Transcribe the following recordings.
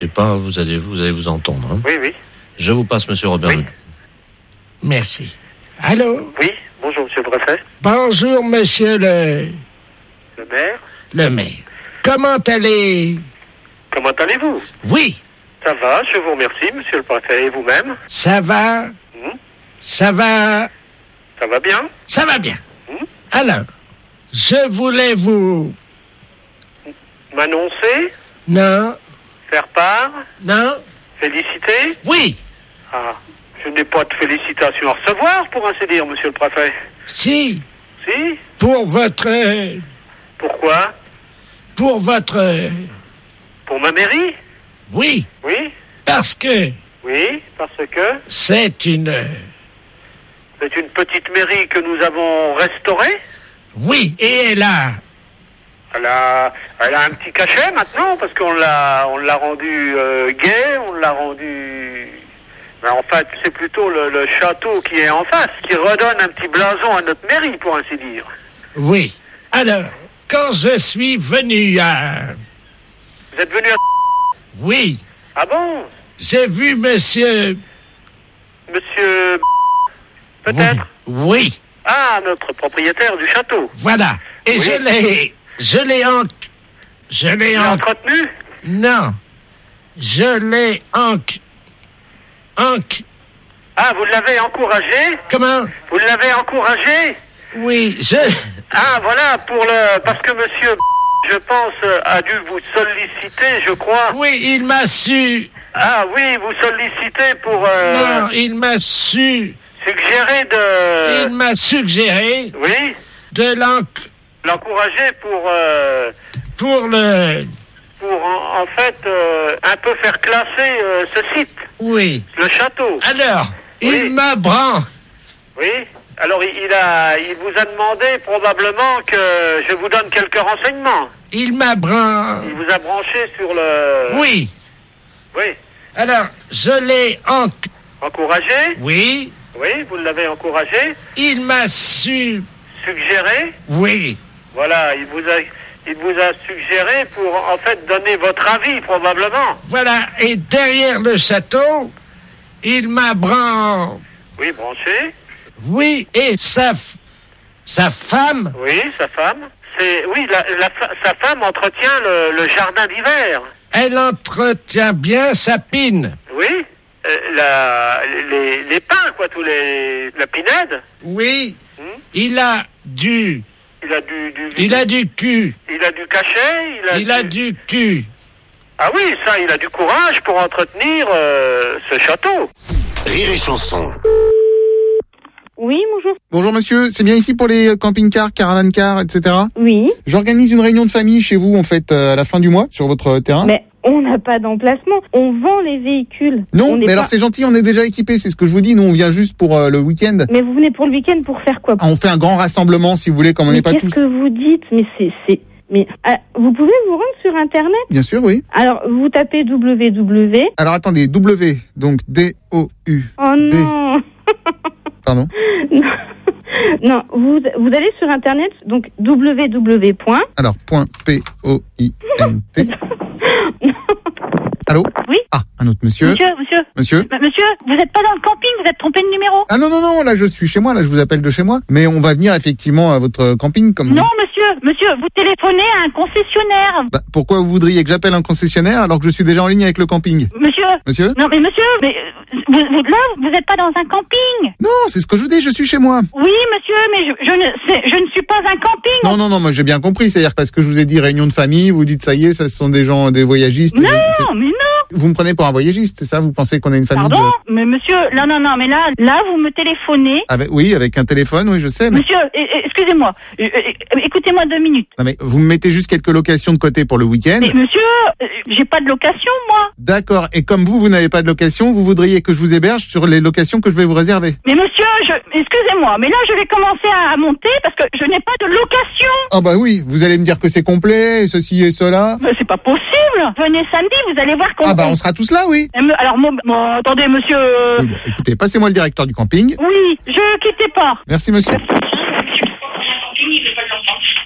Je sais pas, vous allez vous entendre. Hein. Oui, oui. Je vous passe monsieur Robert. Oui. Merci. Allô? Oui, bonjour monsieur le préfet. Bonjour, monsieur Le maire. le maire. Comment allez... Comment allez-vous? Oui, Ça va, je vous remercie monsieur le préfet. Et vous-même? ça va. Ça va. Ça va bien? Ça va bien. Alors, je voulais vous... M'annoncer? Non, Faire part? non, Féliciter? oui, Ah, je n'ai pas de félicitations à recevoir, pour ainsi dire, monsieur le préfet. si, Si? pour votre... Pourquoi? Pour votre... Pour ma mairie? Oui, Oui? parce que Oui, parce que c'est une... c'est une petite mairie que nous avons restaurée. Oui, et elle a... Elle a un petit cachet maintenant, parce qu'on l'a rendu gai, on l'a rendu... Mais en fait, c'est plutôt le château qui est en face, qui redonne un petit blason à notre mairie, pour ainsi dire. Oui. Alors, quand je suis venu à... Vous êtes venu à... Oui, Ah bon? j'ai vu monsieur... Monsieur... Peut-être? Oui, Ah, notre propriétaire du château. voilà. Et Oui. je l'ai Entretenu? Non. Je l'ai Ah, vous l'avez encouragé? Comment? Vous l'avez encouragé? Oui, Ah, voilà, parce que monsieur, je pense, a dû vous solliciter, je crois. Oui, il m'a su... Ah oui, vous sollicitez pour Non, il m'a su... suggérer Il m'a suggéré Oui, de l'encourager pour en fait un peu faire classer ce site, Oui. le château. Alors, Oui. il m'a Oui. Alors il vous a demandé probablement que je vous donne quelques renseignements. Il m'a Il vous a branché sur le... Oui. Oui. Alors, je l'ai Encouragé? Oui. Oui, vous l'avez encouragé. Il m'a su... Suggéré? Oui. Voilà, il vous a suggéré pour en fait donner votre avis probablement. Voilà. Et derrière le château, il m'a Oui, branché. Oui. Et sa femme... Oui, sa femme. Sa femme entretient le jardin d'hiver. Elle entretient bien sa pine. Oui, les pins, quoi, la pinède. Oui. Il a du... Il a du cul. Il a du cachet. Il a du cul. Ah oui, ça, il a du courage pour entretenir ce château. Rire et chanson. Oui, bonjour. Bonjour monsieur, c'est bien ici pour les camping-cars, caravanes-cars, etc. Oui. J'organise une réunion de famille chez vous en fait à la fin du mois sur votre terrain. Mais on n'a pas d'emplacement. On vend les véhicules. Non, mais alors c'est gentil, on est déjà équipés, c'est ce que je vous dis. Nous on vient juste pour le week-end. Mais vous venez pour le week-end pour faire quoi? On fait un grand rassemblement si vous voulez, comme on n'est pas tous. Qu'est-ce que vous dites? Mais Mais vous pouvez vous rendre sur Internet? Bien sûr, oui. Alors, vous tapez www. Alors attendez, W, donc D-O-U. Oh non. Pardon. Non, vous allez sur Internet, donc www. Alors, point P-O-I-N-T. Allô? Oui. Ah, un autre monsieur. Monsieur, Monsieur, vous n'êtes pas dans le camping, vous êtes trompé de numéro. Ah non, là je suis chez moi, là je vous appelle de chez moi. Mais on va venir effectivement à votre camping comme Non, monsieur, vous téléphonez à un concessionnaire. Bah, pourquoi vous voudriez que j'appelle un concessionnaire alors que je suis déjà en ligne avec le camping? Monsieur? Non, mais monsieur, vous n'êtes pas dans un camping. Non, c'est ce que je vous dis, je suis chez moi. Oui, monsieur, mais je ne suis pas un camping. Non, moi j'ai bien compris, c'est-à-dire parce que je vous ai dit réunion de famille, vous dites ça y est, ça ce sont des gens, des voyagistes. Non, mais non. Vous me prenez pour un voyagiste, c'est ça? Vous pensez qu'on a une famille Pardon? Mais monsieur, non, mais là, vous me téléphonez. Oui, avec un téléphone, oui, je sais. Mais... Monsieur, excusez-moi, écoutez-moi 2 minutes. Non mais vous me mettez juste quelques locations de côté pour le week-end. Mais monsieur, j'ai pas de location, moi. D'accord, et comme vous n'avez pas de location, vous voudriez que je vous héberge sur les locations que je vais vous réserver. Mais monsieur, excusez-moi, mais là je vais commencer à monter parce que je n'ai pas de location. Ah bah oui, vous allez me dire que c'est complet, ceci et cela. Mais c'est pas possible. Venez samedi, vous allez voir qu'on... Ah bah on sera tous là, oui. Alors, attendez, monsieur... Oui, bon, écoutez, passez-moi le directeur du camping. Oui, quittez pas. Merci monsieur.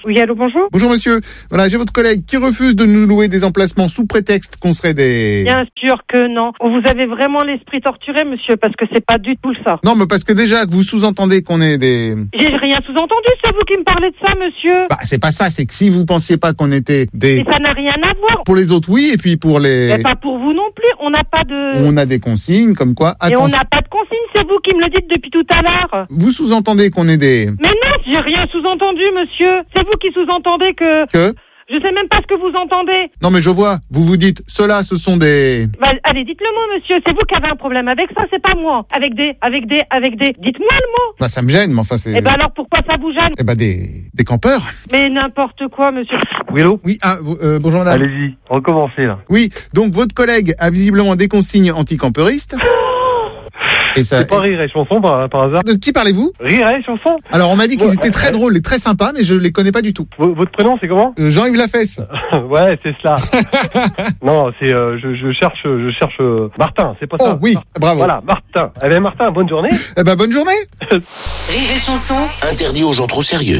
Oui, allô, bonjour. Bonjour monsieur. Voilà, j'ai votre collègue qui refuse de nous louer des emplacements sous prétexte qu'on serait des... Bien sûr que non. Vous avez vraiment l'esprit torturé, monsieur, parce que c'est pas du tout ça. Non, mais parce que déjà que vous sous-entendez qu'on est des... J'ai rien sous-entendu, c'est vous qui me parlez de ça, monsieur. Bah, c'est pas ça, c'est que si vous pensiez pas qu'on était des... Et ça n'a rien à voir. Pour les autres, oui, et puis pour les... Mais pas pour vous non plus, on n'a pas de... On a des consignes, comme quoi... Et on n'a pas de consigne, c'est vous qui me le dites depuis tout à l'heure. Vous sous-entendez qu'on est des... Mais non, j'ai rien sous-entendu, monsieur. C'est vous qui sous-entendez que... Je sais même pas ce que vous entendez. Non mais je vois, vous vous dites, ceux-là ce sont des... Bah, allez, dites-le moi, monsieur, c'est vous qui avez un problème avec ça, c'est pas moi. Avec des... Dites-moi le mot. Bah ça me gêne, mais enfin c'est... Eh ben alors pourquoi ça vous gêne? Eh ben des campeurs. Mais n'importe quoi, monsieur. Oui, allô? Oui, bonjour madame. Allez-y, recommencez là. Oui, donc votre collègue a visiblement des consignes anti-camperistes. Et ça... C'est pas Rire et Chanson par hasard? De qui parlez-vous? Rire et Chanson? Alors on m'a dit qu'ils étaient très drôles et très sympas, mais je les connais pas du tout. Votre prénom c'est comment? Jean-Yves Lafesse. Ouais, c'est cela. Non, c'est je cherche Martin, c'est pas ça? Oh oui, bravo. Voilà, Martin. Eh bien Martin, bonne journée. Eh ben bonne journée. Rire et Chanson, interdit aux gens trop sérieux.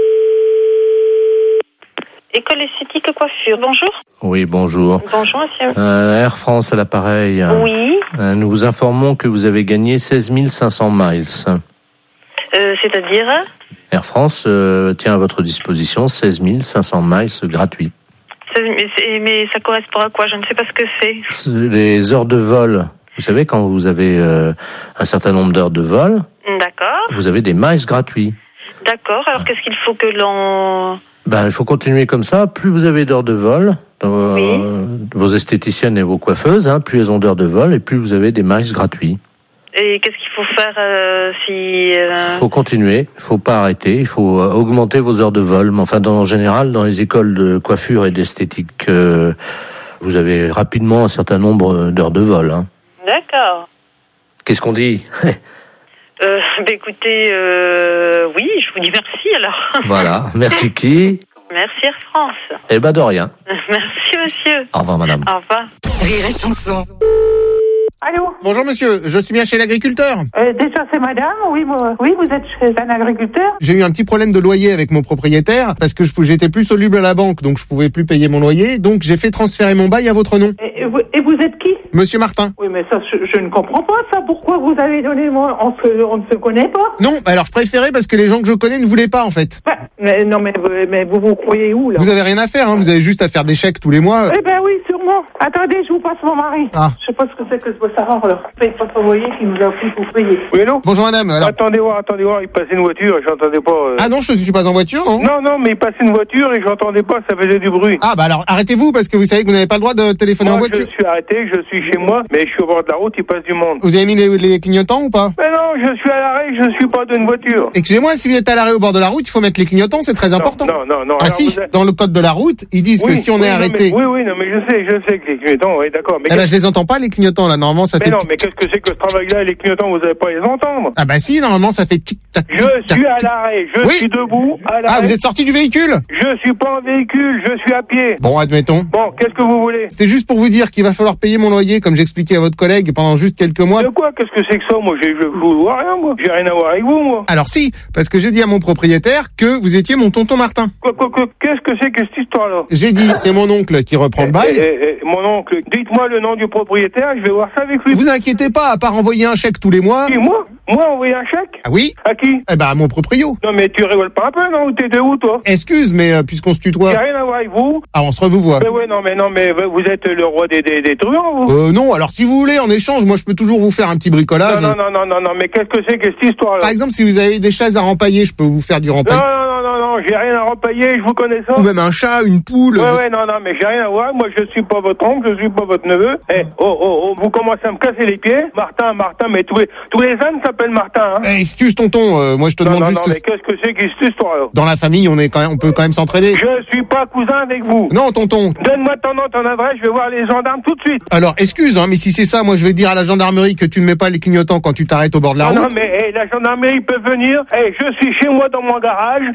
École esthétique coiffure, bonjour. Oui, bonjour. Bonjour, monsieur. Air France à l'appareil. Oui. Nous vous informons que vous avez gagné 16 500 miles. C'est-à-dire Air France tient à votre disposition 16 500 miles gratuits. Mais ça correspond à quoi? Je ne sais pas ce que c'est. Les heures de vol. Vous savez, quand vous avez un certain nombre d'heures de vol, D'accord. vous avez des miles gratuits. D'accord. Alors qu'est-ce qu'il faut que l'on... Il faut continuer comme ça. Plus vous avez d'heures de vol, vos esthéticiennes et vos coiffeuses, plus elles ont d'heures de vol, et plus vous avez des miles gratuits. Et qu'est-ce qu'il faut faire si... Faut continuer, faut pas arrêter, il faut augmenter vos heures de vol. Mais enfin, en général, dans les écoles de coiffure et d'esthétique, vous avez rapidement un certain nombre d'heures de vol. D'accord. Qu'est-ce qu'on dit? Écoutez, oui, je vous dis merci alors. Voilà, merci qui? Merci Air France. Eh ben de rien. Merci monsieur. Au revoir madame. Au revoir. Rire et Chanson. Allô? Bonjour monsieur, je suis bien chez l'agriculteur. Déjà c'est madame, oui, vous êtes chez un agriculteur? J'ai eu un petit problème de loyer avec mon propriétaire parce que j'étais plus soluble à la banque, donc je pouvais plus payer mon loyer, donc j'ai fait transférer mon bail à votre nom. Et vous êtes qui? Monsieur Martin. Oui, mais ça, je ne comprends pas ça. Pourquoi vous avez donné mon... On ne se connaît pas. Non, alors je préférais parce que les gens que je connais ne voulaient pas en fait. Mais non, mais vous croyez où là? Vous avez rien à faire, vous avez juste à faire des chèques tous les mois. Eh ben oui, sûrement. Attendez, je vous passe mon mari. Ah. Je sais pas ce que c'est que ce beau savoir là. Paye pas son loyer qui nous a pris pour payer. Oui, allô? Bonjour madame. Alors... Attendez voir, il passait une voiture, j'entendais pas. Ah non, je suis pas en voiture, non? Non, mais il passait une voiture et j'entendais pas, ça faisait du bruit. Ah bah alors arrêtez-vous parce que vous savez que vous n'avez pas le droit de téléphoner en voiture. Je suis arrêté, je suis chez moi, mais je suis au bord de la route, il passe du monde. Vous avez mis les clignotants ou pas? Mais non, je suis à l'arrêt, je suis pas d'une voiture. Excusez-moi, si vous êtes à l'arrêt au bord de la route, il faut mettre les clignotants, c'est très important. Non. Ah si, dans le code de la route, ils disent que si on est arrêté... Oui, mais je sais que les clignotants, oui, d'accord. Mais je les entends pas, les clignotants, là, normalement, ça fait... Mais non, mais qu'est-ce que c'est que ce travail-là, les clignotants, vous avez pas à les entendre? Ah bah si, normalement, ça fait tic-tac. Je suis à l'arrêt, je suis debout, à l'arrêt. Ah, vous êtes sorti du véhicule? Je suis pas en véhicule, je suis à pied. Bon, admettons. Bon, qu'est-ce que vous voulez? C'était juste pour vous dire qu'il va falloir payer mon loyer, comme j'expliquais à votre collègue, pendant juste quelques mois. De quoi? Qu'est-ce que c'est que ça? Moi, je vois rien, moi. J'ai rien à voir avec vous, moi. Alors si, parce que j'ai dit à mon propriétaire que vous étiez mon tonton Martin. Qu'est-ce que c'est que cette histoire-là? J'ai dit, c'est mon oncle qui reprend le bail. Mon oncle, dites-moi le nom du propriétaire, je vais voir ça avec lui. Vous inquiétez pas, à part envoyer un chèque tous les mois. Qui, moi envoyer un chèque? Ah oui? À qui? Eh ben, à mon proprio. Non, mais tu rigoles pas un peu, non? T'es de où, toi? Excuse, mais puisqu'on se tutoie. J'ai rien à voir avec vous. Ah, on se revoit. Mais ouais, non, mais vous êtes le roi des truands, vous? Non, alors si vous voulez, en échange, moi je peux toujours vous faire un petit bricolage. Non, mais qu'est-ce que c'est que cette histoire-là? Par exemple, si vous avez des chaises à rempailler, je peux vous faire du rempaille. Non, j'ai rien à rempailler, je vous connais ça. Ou même un chat, une poule. Ouais, non, mais j'ai rien à voir. Moi, je suis pas votre oncle, je suis pas votre neveu. Vous commencez à me casser les pieds. Martin, mais tous les ânes s'appellent Martin, hein. Excuse, tonton, moi je te demande juste... Non, mais qu'est-ce que c'est que cette histoire-là? Dans la famille, on peut quand même s'entraider. Je suis pas cousin avec vous. Non, tonton. Donne-moi ton nom, ton adresse, je vais voir les gendarmes tout de suite. Alors, excuse, mais si c'est ça, moi je vais dire à la gendarmerie que tu ne mets pas les clignotants quand tu t'arrêtes au bord de la route. Non, mais la gendarmerie peut venir. Je suis chez moi dans mon garage, derrière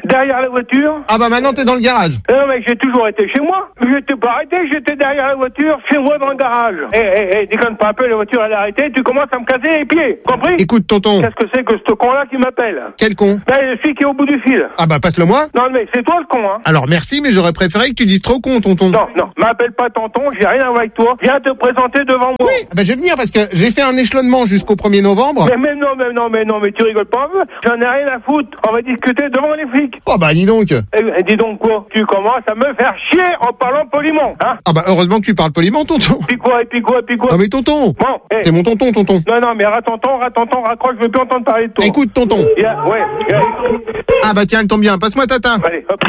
la voiture. Ah bah maintenant t'es dans le garage. Non mais j'ai toujours été chez moi. J'étais pas arrêté, j'étais derrière la voiture, chez moi dans le garage. Déconne pas un peu, la voiture elle est arrêtée, tu commences à me casser les pieds, compris? Écoute tonton. Qu'est-ce que c'est que ce con-là qui m'appelle? Quel con? Celui qui est au bout du fil. Ah bah passe-le moi. Non mais c'est toi le con, hein. Alors merci, mais j'aurais préféré que tu dises trop con, tonton. Non, m'appelle pas tonton, j'ai rien à voir avec toi. Viens te présenter devant moi. Oui, bah je vais venir parce que j'ai fait un échelonnement jusqu'au 1er novembre. Mais tu rigoles pas, j'en ai rien à foutre. On va discuter devant les flics. Oh bah dis donc. Dis donc quoi? Tu commences à me faire chier en parlant poliment, hein? Ah bah heureusement que tu parles poliment, tonton. Puis quoi? Ah mais tonton. Bon, c'est mon tonton. Non, mais tonton, raccroche, je veux plus entendre parler de toi. Écoute, tonton. Ouais. Ah bah tiens, elle tombe bien, passe-moi tata. Allez, hop.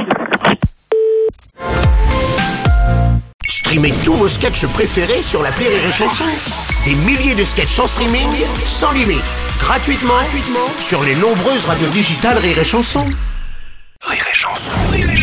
Streamez tous vos sketchs préférés sur l'appli Rire et Chanson. Des milliers de sketchs en streaming, sans limite, gratuitement sur les nombreuses radios digitales Rire et Chanson. Rire et Chanson.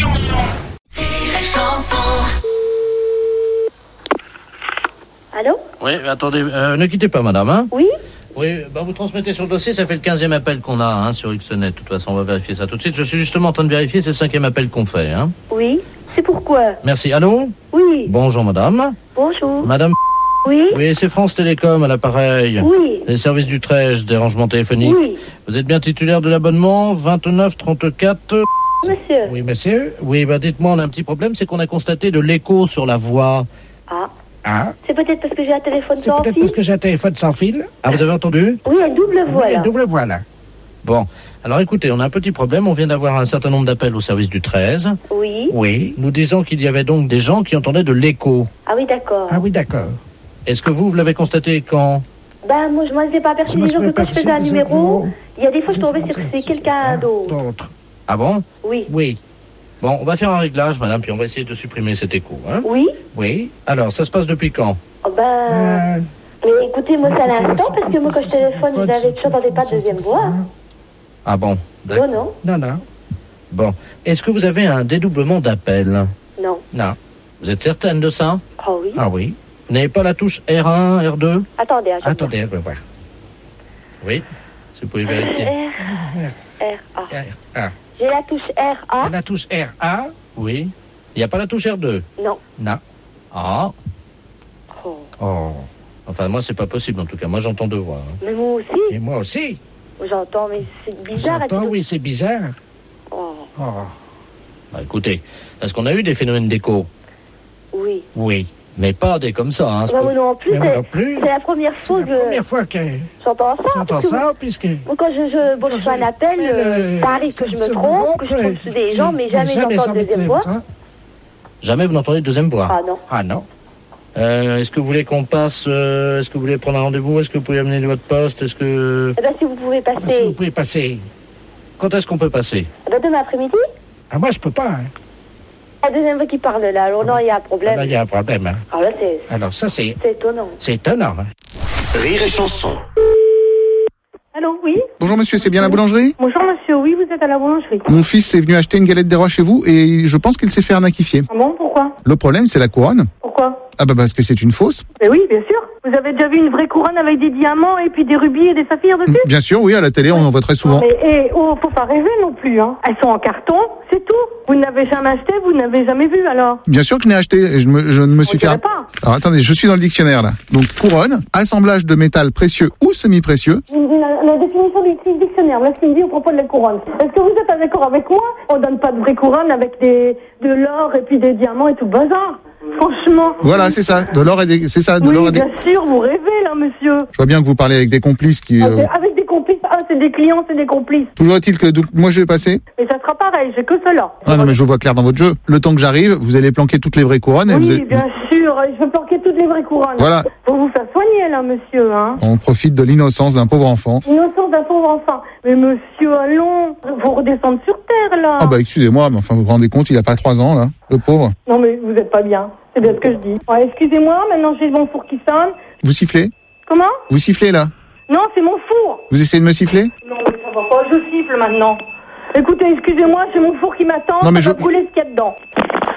Allô? Oui, attendez, ne quittez pas, madame, hein? Oui? Oui, bah vous transmettez sur le dossier, ça fait le 15e appel qu'on a, hein, sur Xnet. De toute façon, on va vérifier ça tout de suite. Je suis justement en train de vérifier, c'est le 5e appel qu'on fait, hein? Oui, c'est pourquoi? Merci, allô? Oui. Bonjour, madame. Bonjour. Madame. Oui. Oui, c'est France Télécom à l'appareil. Oui. Les services du Trèche, des rangements téléphoniques. Oui. Vous êtes bien titulaire de l'abonnement 2934. Monsieur. Oui, monsieur. Oui, bah dites-moi, on a un petit problème, c'est qu'on a constaté de l'écho sur la voix. Ah. C'est peut-être parce que j'ai un téléphone sans fil. Parce que j'ai un téléphone sans fil. Ah, vous avez entendu? Oui, une double voix, là. Une double voix, là. Bon, alors écoutez, on a un petit problème. On vient d'avoir un certain nombre d'appels au service du 13. Oui. Oui. Nous disons qu'il y avait donc des gens qui entendaient de l'écho. Ah oui, d'accord. Ah oui, d'accord. Est-ce que vous l'avez constaté quand? Ben, moi, je m'en étais pas aperçu. Disons que quand je faisais un numéro, il y a des fois, je tombais sur c'est quelqu'un d'autre. Ah bon? Oui. Oui. Bon, on va faire un réglage, madame, puis on va essayer de supprimer cet écho, hein? Oui. Oui. Alors, ça se passe depuis quand? Oh ben... Mais écoutez, moi, c'est à l'instant, parce que moi, quand je téléphone, je n'entendais pas de deuxième voix. Ah bon? Non. Bon. Est-ce que vous avez un dédoublement d'appel? Non. Vous êtes certaine de ça? Oh oui. Ah oui. Vous n'avez pas la touche R1, R2? Attendez, on va voir. Oui, si vous pouvez vérifier. R-A. J'ai la touche R-A. La touche R-A, oui. Il n'y a pas la touche R2? Non. Ah. Oh. Enfin, moi, c'est pas possible, en tout cas. Moi, j'entends deux voix. Hein. Mais moi aussi. Et moi aussi. J'entends, mais c'est bizarre. Oui, c'est bizarre. Oh. Bah, écoutez, est-ce qu'on a eu des phénomènes d'écho? Oui. Mais pas des comme ça, hein. Moi non plus, c'est la première fois que j'entends ça. Puisque... Moi, quand je fais un appel, ça arrive que je me trompe, que je tombe sur des gens, mais jamais j'entends de deuxième voix. Jamais vous n'entendez de deuxième voix? Ah non. Est-ce que vous voulez qu'on passe, est-ce que vous voulez prendre un rendez-vous? Est-ce que vous pouvez amener votre poste? Est-ce que... Eh bien, si vous pouvez passer. Quand est-ce qu'on peut passer? Demain après-midi. Ah, moi, je peux pas, hein. La deuxième voix qui parle là, alors non, il y a un problème. Là, il y a un problème, hein. Alors ça, c'est... C'est étonnant. C'est étonnant, hein. Rire et Chanson. Allô, oui? Bonjour monsieur, c'est bien la boulangerie? Bonjour monsieur, oui, vous êtes à la boulangerie. Mon fils est venu acheter une galette des rois chez vous et je pense qu'il s'est fait arnaquifier. Ah bon, pourquoi? Le problème, c'est la couronne. Pourquoi? Ah bah parce que c'est une fausse. Mais oui, bien sûr. Vous avez déjà vu une vraie couronne avec des diamants et puis des rubis et des saphirs dessus? Bien sûr, oui, à la télé, on en voit très souvent. Mais faut pas rêver non plus, hein. Elles sont en carton, c'est tout. Vous ne l'avez jamais acheté, vous ne l'avez jamais vu alors? Bien sûr que je n'ai acheté et je ne me suis fait... pas. Alors attendez, je suis dans le dictionnaire là. Donc couronne, assemblage de métal précieux ou semi-précieux. La définition du dictionnaire, là, ce qu'il me dit au propos de la couronne. Est-ce que vous êtes d'accord avec moi? On donne pas de vraie couronne avec de l'or et puis des diamants et tout le bazar. Franchement. Voilà, c'est ça. De l'or et des... C'est ça, de l'or et des... bien sûr, vous rêvez là, monsieur. Je vois bien que vous parlez avec des complices qui... Avec des complices, c'est des clients, c'est des complices. Toujours est-il que donc, moi je vais passer. Et ça sera pareil, j'ai que cela. Ah non mais je vois clair dans votre jeu. Le temps que j'arrive, vous allez planquer toutes les vraies couronnes. Oui, et vous allez... bien sûr, je vais planquer toutes les vraies couronnes. Voilà. Faut vous faire soigner là, monsieur, hein. On profite de l'innocence d'un pauvre enfant. L'innocence d'un pauvre enfant. Mais monsieur, allons, faut redescendre sur terre là. Ah bah excusez-moi, mais enfin vous vous rendez compte, il a pas 3 ans là, le pauvre. Non mais vous êtes pas bien. C'est bien ce que je dis. Ouais, excusez-moi, maintenant j'ai mon four qui sonne. Vous sifflez? Comment? Vous sifflez là? Non, c'est mon four. Vous essayez de me siffler? Non, mais ça va pas, je siffle maintenant. Écoutez, excusez-moi, c'est mon four qui m'attend, non, mais ça va brûler ce qu'il y a dedans.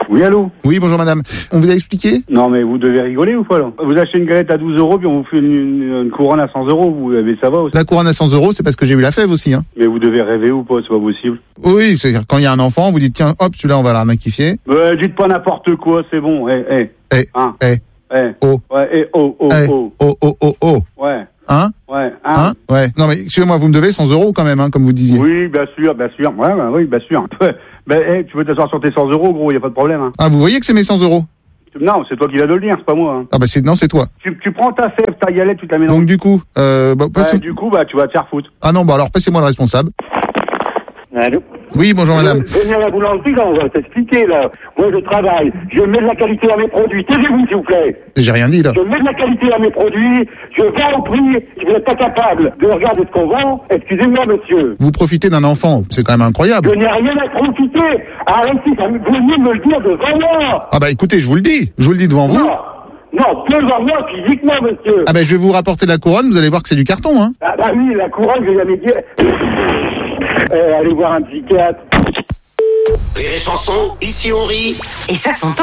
Oui, allô? Oui, bonjour madame. On vous a expliqué? Non, mais vous devez rigoler ou pas, là? Vous achetez une galette à 12 €, puis on vous fait une couronne à 100 €, vous avez, ça va aussi. La couronne à 100 €, c'est parce que j'ai eu la fève aussi, hein. Mais vous devez rêver ou pas, c'est pas possible. Oui, c'est-à-dire quand il y a un enfant, vous dites, tiens, hop, celui-là, on va l'arnaquifier. Dites pas n'importe quoi, c'est bon, Oh. Ouais, Oh. Ouais. Hein? Ouais, Ouais. Non, mais, excusez-moi, vous me devez 100 € quand même, hein, comme vous disiez. Oui, bien sûr. Ouais, oui, bien sûr. Tu veux t'asseoir sur tes 100 €, gros, y a pas de problème, hein. Ah, vous voyez que c'est mes 100 €? Non, c'est toi qui viens de le dire, c'est pas moi, hein. Ah, bah, c'est toi. Tu prends ta fève, ta galette, tu te la mets dans... Donc, du coup, du coup, tu vas te faire foutre. Ah non, bah, alors, passez-moi le responsable. Allô? Oui, bonjour madame. Venez à la boulangerie, là, on va t'expliquer, là. Moi, je travaille. Je mets de la qualité à mes produits. Taisez-vous, s'il vous plaît. J'ai rien dit, là. Je mets de la qualité à mes produits. Je vends au prix. Si vous n'êtes pas capable de regarder ce qu'on vend, excusez-moi, monsieur. Vous profitez d'un enfant. C'est quand même incroyable. Je n'ai rien à profiter. Arrêtez, vous venez me le dire devant moi. Ah bah, écoutez, je vous le dis. Je vous le dis devant vous. Non, devant moi, physiquement, monsieur. Ah bah, je vais vous rapporter la couronne. Vous allez voir que c'est du carton, hein. Ah bah oui, la couronne, je vais jamais dire. Allez voir un psychiatre. Rire et Chanson, ici on rit. Et ça s'entend.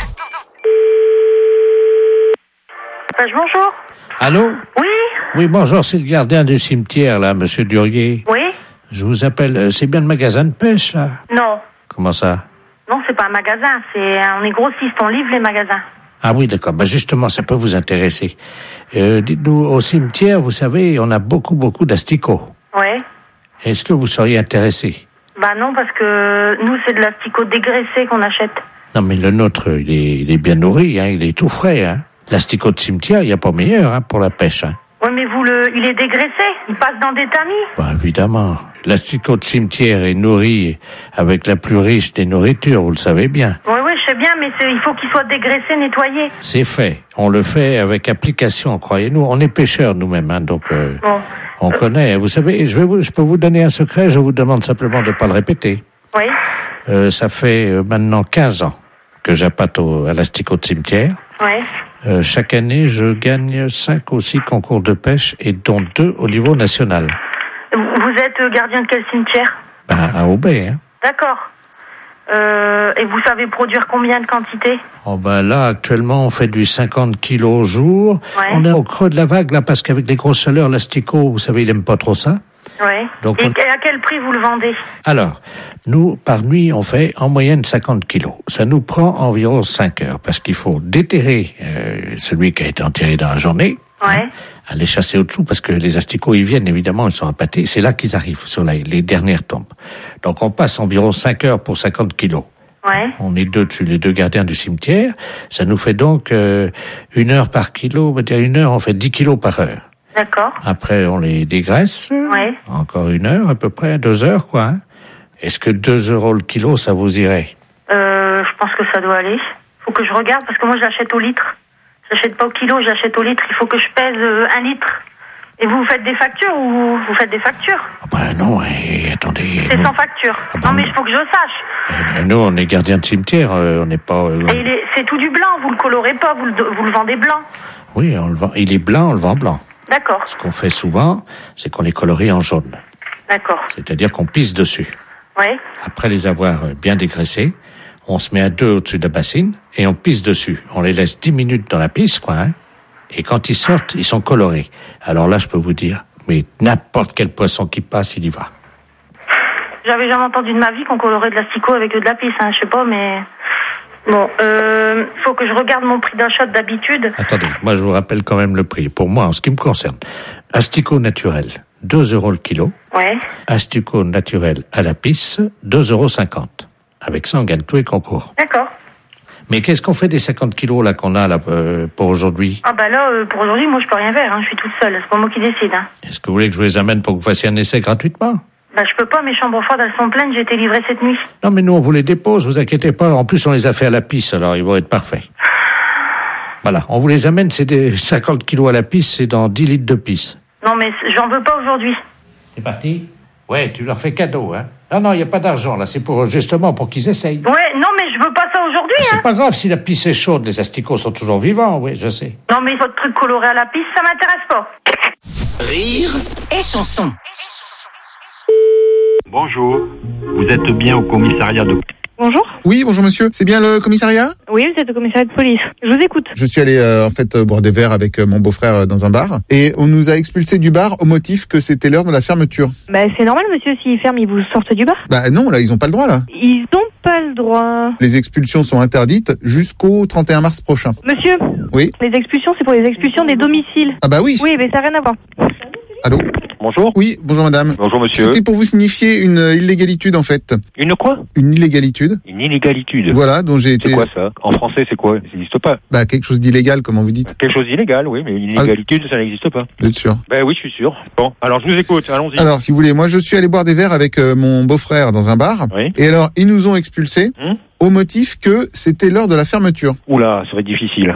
Bonjour. Allô? Oui. Oui, bonjour, c'est le gardien du cimetière, là, monsieur Durier. Oui. Je vous appelle, c'est bien le magasin de pêche, là? Non. Comment ça? Non, c'est pas un magasin, on est grossiste, on livre les magasins. Ah oui, d'accord. Bah justement, ça peut vous intéresser. Dites-nous, au cimetière, vous savez, on a beaucoup d'asticots. Ouais. Est-ce que vous seriez intéressé? Bah non, parce que nous, c'est de l'asticot dégraissé qu'on achète. Non, mais le nôtre, il est bien nourri, hein, il est tout frais, hein. L'asticot de cimetière, il n'y a pas meilleur, hein, pour la pêche, hein. Oui, mais il est dégraissé, il passe dans des tamis. Bah évidemment. L'asticot de cimetière est nourri avec la plus riche des nourritures, vous le savez bien. Oui, je sais bien, mais il faut qu'il soit dégraissé, nettoyé. C'est fait. On le fait avec application, croyez-nous. On est pêcheurs nous-mêmes, hein, donc on connaît. Vous savez, je peux vous donner un secret, je vous demande simplement de ne pas le répéter. Oui. Ça fait maintenant 15 ans que j'appâte à l'asticot de cimetière. Oui. Chaque année, je gagne 5 ou 6 concours de pêche, et dont 2 au niveau national. Vous êtes gardien de quel cimetière? À Aubais, hein. D'accord. Et vous savez produire combien de quantité? Là, actuellement, on fait du 50 kilos au jour. Ouais. On est au creux de la vague, là, parce qu'avec les grosses chaleurs, l'asticot, vous savez, il aime pas trop ça. Oui. Donc, et à quel prix vous le vendez? Alors, nous, par nuit, on fait en moyenne 50 kilos. Ça nous prend environ 5 heures, parce qu'il faut déterrer celui qui a été enterré dans la journée. Ouais. Aller chasser au-dessous, parce que les asticots, ils viennent, évidemment, ils sont appâtés. C'est là qu'ils arrivent, sur les dernières tombes. Donc, on passe environ 5 heures pour 50 kilos. Ouais. On est les deux gardiens du cimetière. Ça nous fait donc 1 heure par kilo. On va dire 1 heure, on fait 10 kilos par heure. D'accord. Après, on les dégraisse. Ouais. Encore 1 heure, à peu près, 2 heures, quoi. Hein. Est-ce que 2 € le kilo, ça vous irait? Je pense que ça doit aller. Faut que je regarde, parce que moi, je l'achète au litre. Je l'achète pas au kilo, je l'achète au litre. Il faut que je pèse 1 litre. Et vous faites des factures ou vous faites des factures? Non, attendez. C'est sans facture. Non, mais il faut que je sache. Nous, on est gardien de cimetière, on n'est pas... Et c'est tout du blanc, vous le colorez pas, vous le vendez blanc? Oui, on le vend. Il est blanc, on le vend blanc. D'accord. Ce qu'on fait souvent, c'est qu'on les colorie en jaune. D'accord. C'est-à-dire qu'on pisse dessus. Oui. Après les avoir bien dégraissés, on se met à 2 au-dessus de la bassine et on pisse dessus. On les laisse 10 minutes dans la pisse, quoi, hein. Et quand ils sortent, ils sont colorés. Alors là, je peux vous dire, mais n'importe quel poisson qui passe, il y va. J'avais jamais entendu de ma vie qu'on colorait de l'asticot avec de la pisse, hein, je sais pas, mais... Bon, faut que je regarde mon prix d'achat d'habitude. Attendez, moi je vous rappelle quand même le prix. Pour moi, en ce qui me concerne, asticot naturel, 2 € le kilo. Ouais. Asticot naturel à la pisse, 2,50 €. Avec ça, on gagne tous les concours. D'accord. Mais qu'est-ce qu'on fait des 50 kilos là qu'on a là pour aujourd'hui? Ah là, pour aujourd'hui, moi je peux rien faire, hein. Je suis toute seule, c'est pas moi qui décide. Hein. Est-ce que vous voulez que je vous les amène pour que vous fassiez un essai gratuitement? Je peux pas, mes chambres froides elles sont pleines, j'ai été livrée cette nuit. Non mais nous on vous les dépose, vous inquiétez pas. En plus on les a fait à la pisse, alors ils vont être parfaits. Voilà, on vous les amène, c'est des 50 kilos à la pisse, c'est dans 10 litres de pisse. Non mais j'en veux pas aujourd'hui. C'est parti? Ouais, tu leur fais cadeau, hein. Non, il n'y a pas d'argent, là, c'est justement pour qu'ils essayent. Ouais, non, mais je veux pas ça aujourd'hui, hein. C'est pas grave, si la pisse est chaude, les asticots sont toujours vivants, oui, je sais. Non, mais votre truc coloré à la pisse, ça m'intéresse pas. Rire et chanson. Bonjour, vous êtes bien au commissariat de... Bonjour. Oui, bonjour monsieur. C'est bien le commissariat? Oui, vous êtes au commissariat de police. Je vous écoute. Je suis allé boire des verres avec mon beau-frère dans un bar et on nous a expulsés du bar au motif que c'était l'heure de la fermeture. Bah c'est normal monsieur, s'ils ferment, ils vous sortent du bar. Bah non, là ils ont pas le droit là. Ils ont pas le droit. Les expulsions sont interdites jusqu'au 31 mars prochain. Monsieur. Oui. Les expulsions, c'est pour les expulsions des domiciles. Ah bah oui. Oui, mais ça n'a rien à voir. Allô? Bonjour. Oui, bonjour madame. Bonjour monsieur. C'était pour vous signifier une illégalitude en fait. Une quoi? Une illégalitude. Une illégalitude. Voilà, dont j'ai été... C'est quoi ça? En français c'est quoi? Ça n'existe pas. Bah quelque chose d'illégal, comment vous dites? Quelque chose d'illégal, oui, mais une illégalité ça n'existe pas. Vous êtes sûr? Ben oui, je suis sûr. Bon, alors je vous écoute, allons-y. Alors si vous voulez, moi je suis allé boire des verres avec mon beau-frère dans un bar. Oui. Et alors ils nous ont expulsés au motif que c'était l'heure de la fermeture. Oula, ça va être difficile.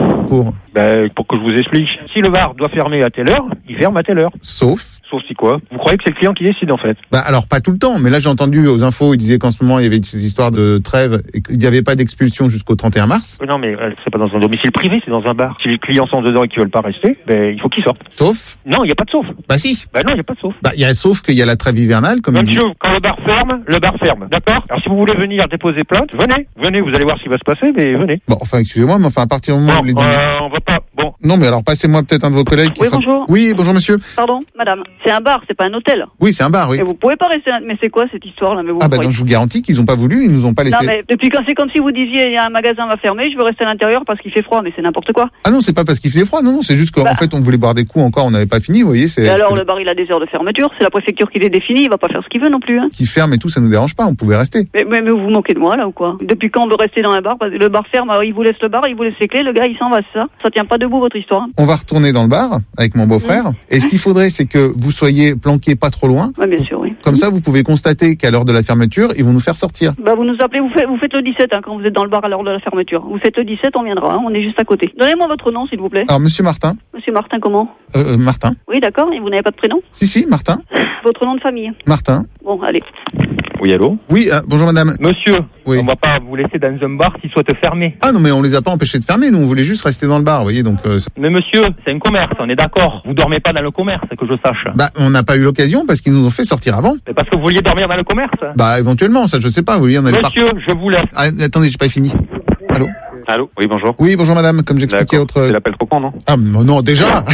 Pour que je vous explique. Si le bar doit fermer à telle heure, il ferme à telle heure. Sauf si quoi? Vous croyez que c'est le client qui décide en fait? Bah alors pas tout le temps, mais là j'ai entendu aux infos, ils disaient qu'en ce moment il y avait ces histoires de trêve et qu'il n'y avait pas d'expulsion jusqu'au 31 mars. Non mais c'est pas dans un domicile privé, c'est dans un bar. Si les clients sont dedans et qu'ils veulent pas rester, ben il faut qu'ils sortent. Sauf? Non, il n'y a pas de sauf. Bah si. Bah non, il n'y a pas de sauf. Bah il y a sauf qu'il y a la trêve hivernale comme il dit. Quand le bar ferme, d'accord? Alors si vous voulez venir déposer plainte, venez, vous allez voir ce qui va se passer, mais venez. Bon, enfin excusez-moi, mais à partir du moment où vous les dites... on va pas, bon. Non mais alors passez-moi peut-être un de vos collègues qui Oui, bonjour. Oui, bonjour monsieur. Pardon, madame. C'est un bar, c'est pas un hôtel. Oui, c'est un bar, oui. Et vous pouvez pas rester là. Mais c'est quoi cette histoire-là? Mais vous non, je vous garantis qu'ils ont pas voulu, ils nous ont pas laissé. Non, mais depuis quand c'est comme si vous disiez, il y a un magasin va fermer, je veux rester à l'intérieur parce qu'il fait froid, mais c'est n'importe quoi. Ah non, c'est pas parce qu'il faisait froid, non, c'est juste qu'en fait, on voulait boire des coups encore, on n'avait pas fini, vous voyez, Et alors, le bar, il a des heures de fermeture, c'est la préfecture qui les définit, il va pas faire ce qu'il veut non plus, hein. Qui ferme et tout, ça nous dérange pas, on pouvait rester. Mais vous vous moquez de moi, là, ou quoi? Depuis quand on veut rester dans un bar? Le bar ferme, alors il vous laisse le bar, il vous laisse les clés, le gars, il s'en va, c'est ça? Ça tient pas debout, votre histoire. On va retourner dans le bar, avec mon beau-frère, et ce qu'il faudrait, c'est que vous soyez planqués pas trop loin. Oui, bien sûr, oui. Comme ça, vous pouvez constater qu'à l'heure de la fermeture, ils vont nous faire sortir. Bah, vous nous appelez, vous faites le 17, hein, quand vous êtes dans le bar à l'heure de la fermeture. Vous faites le 17, on viendra, hein, on est juste à côté. Donnez-moi votre nom, s'il vous plaît. Alors, monsieur Martin. Monsieur Martin, comment? Martin. Oui, d'accord, et vous n'avez pas de prénom? Si, Martin. Votre nom de famille? Martin. Bon, allez. Oui, allô? Oui, bonjour madame. Monsieur, oui. On va pas vous laisser dans un bar qui soit fermé. Ah non, mais on les a pas empêchés de fermer, nous on voulait juste rester dans le bar, vous voyez, donc... Mais monsieur, c'est un commerce, on est d'accord. Vous dormez pas dans le commerce, que je sache. Bah, on n'a pas eu l'occasion parce qu'ils nous ont fait sortir avant. C'est parce que vous vouliez dormir dans le commerce? Bah, éventuellement, ça je sais pas, vous voyez, on allait Monsieur, je vous laisse. Ah, attendez, j'ai pas fini. Allô? Allô? Oui, bonjour. Oui, bonjour madame, comme j'expliquais l'autre... C'est l'appel trop con, non? Ah, non, déjà.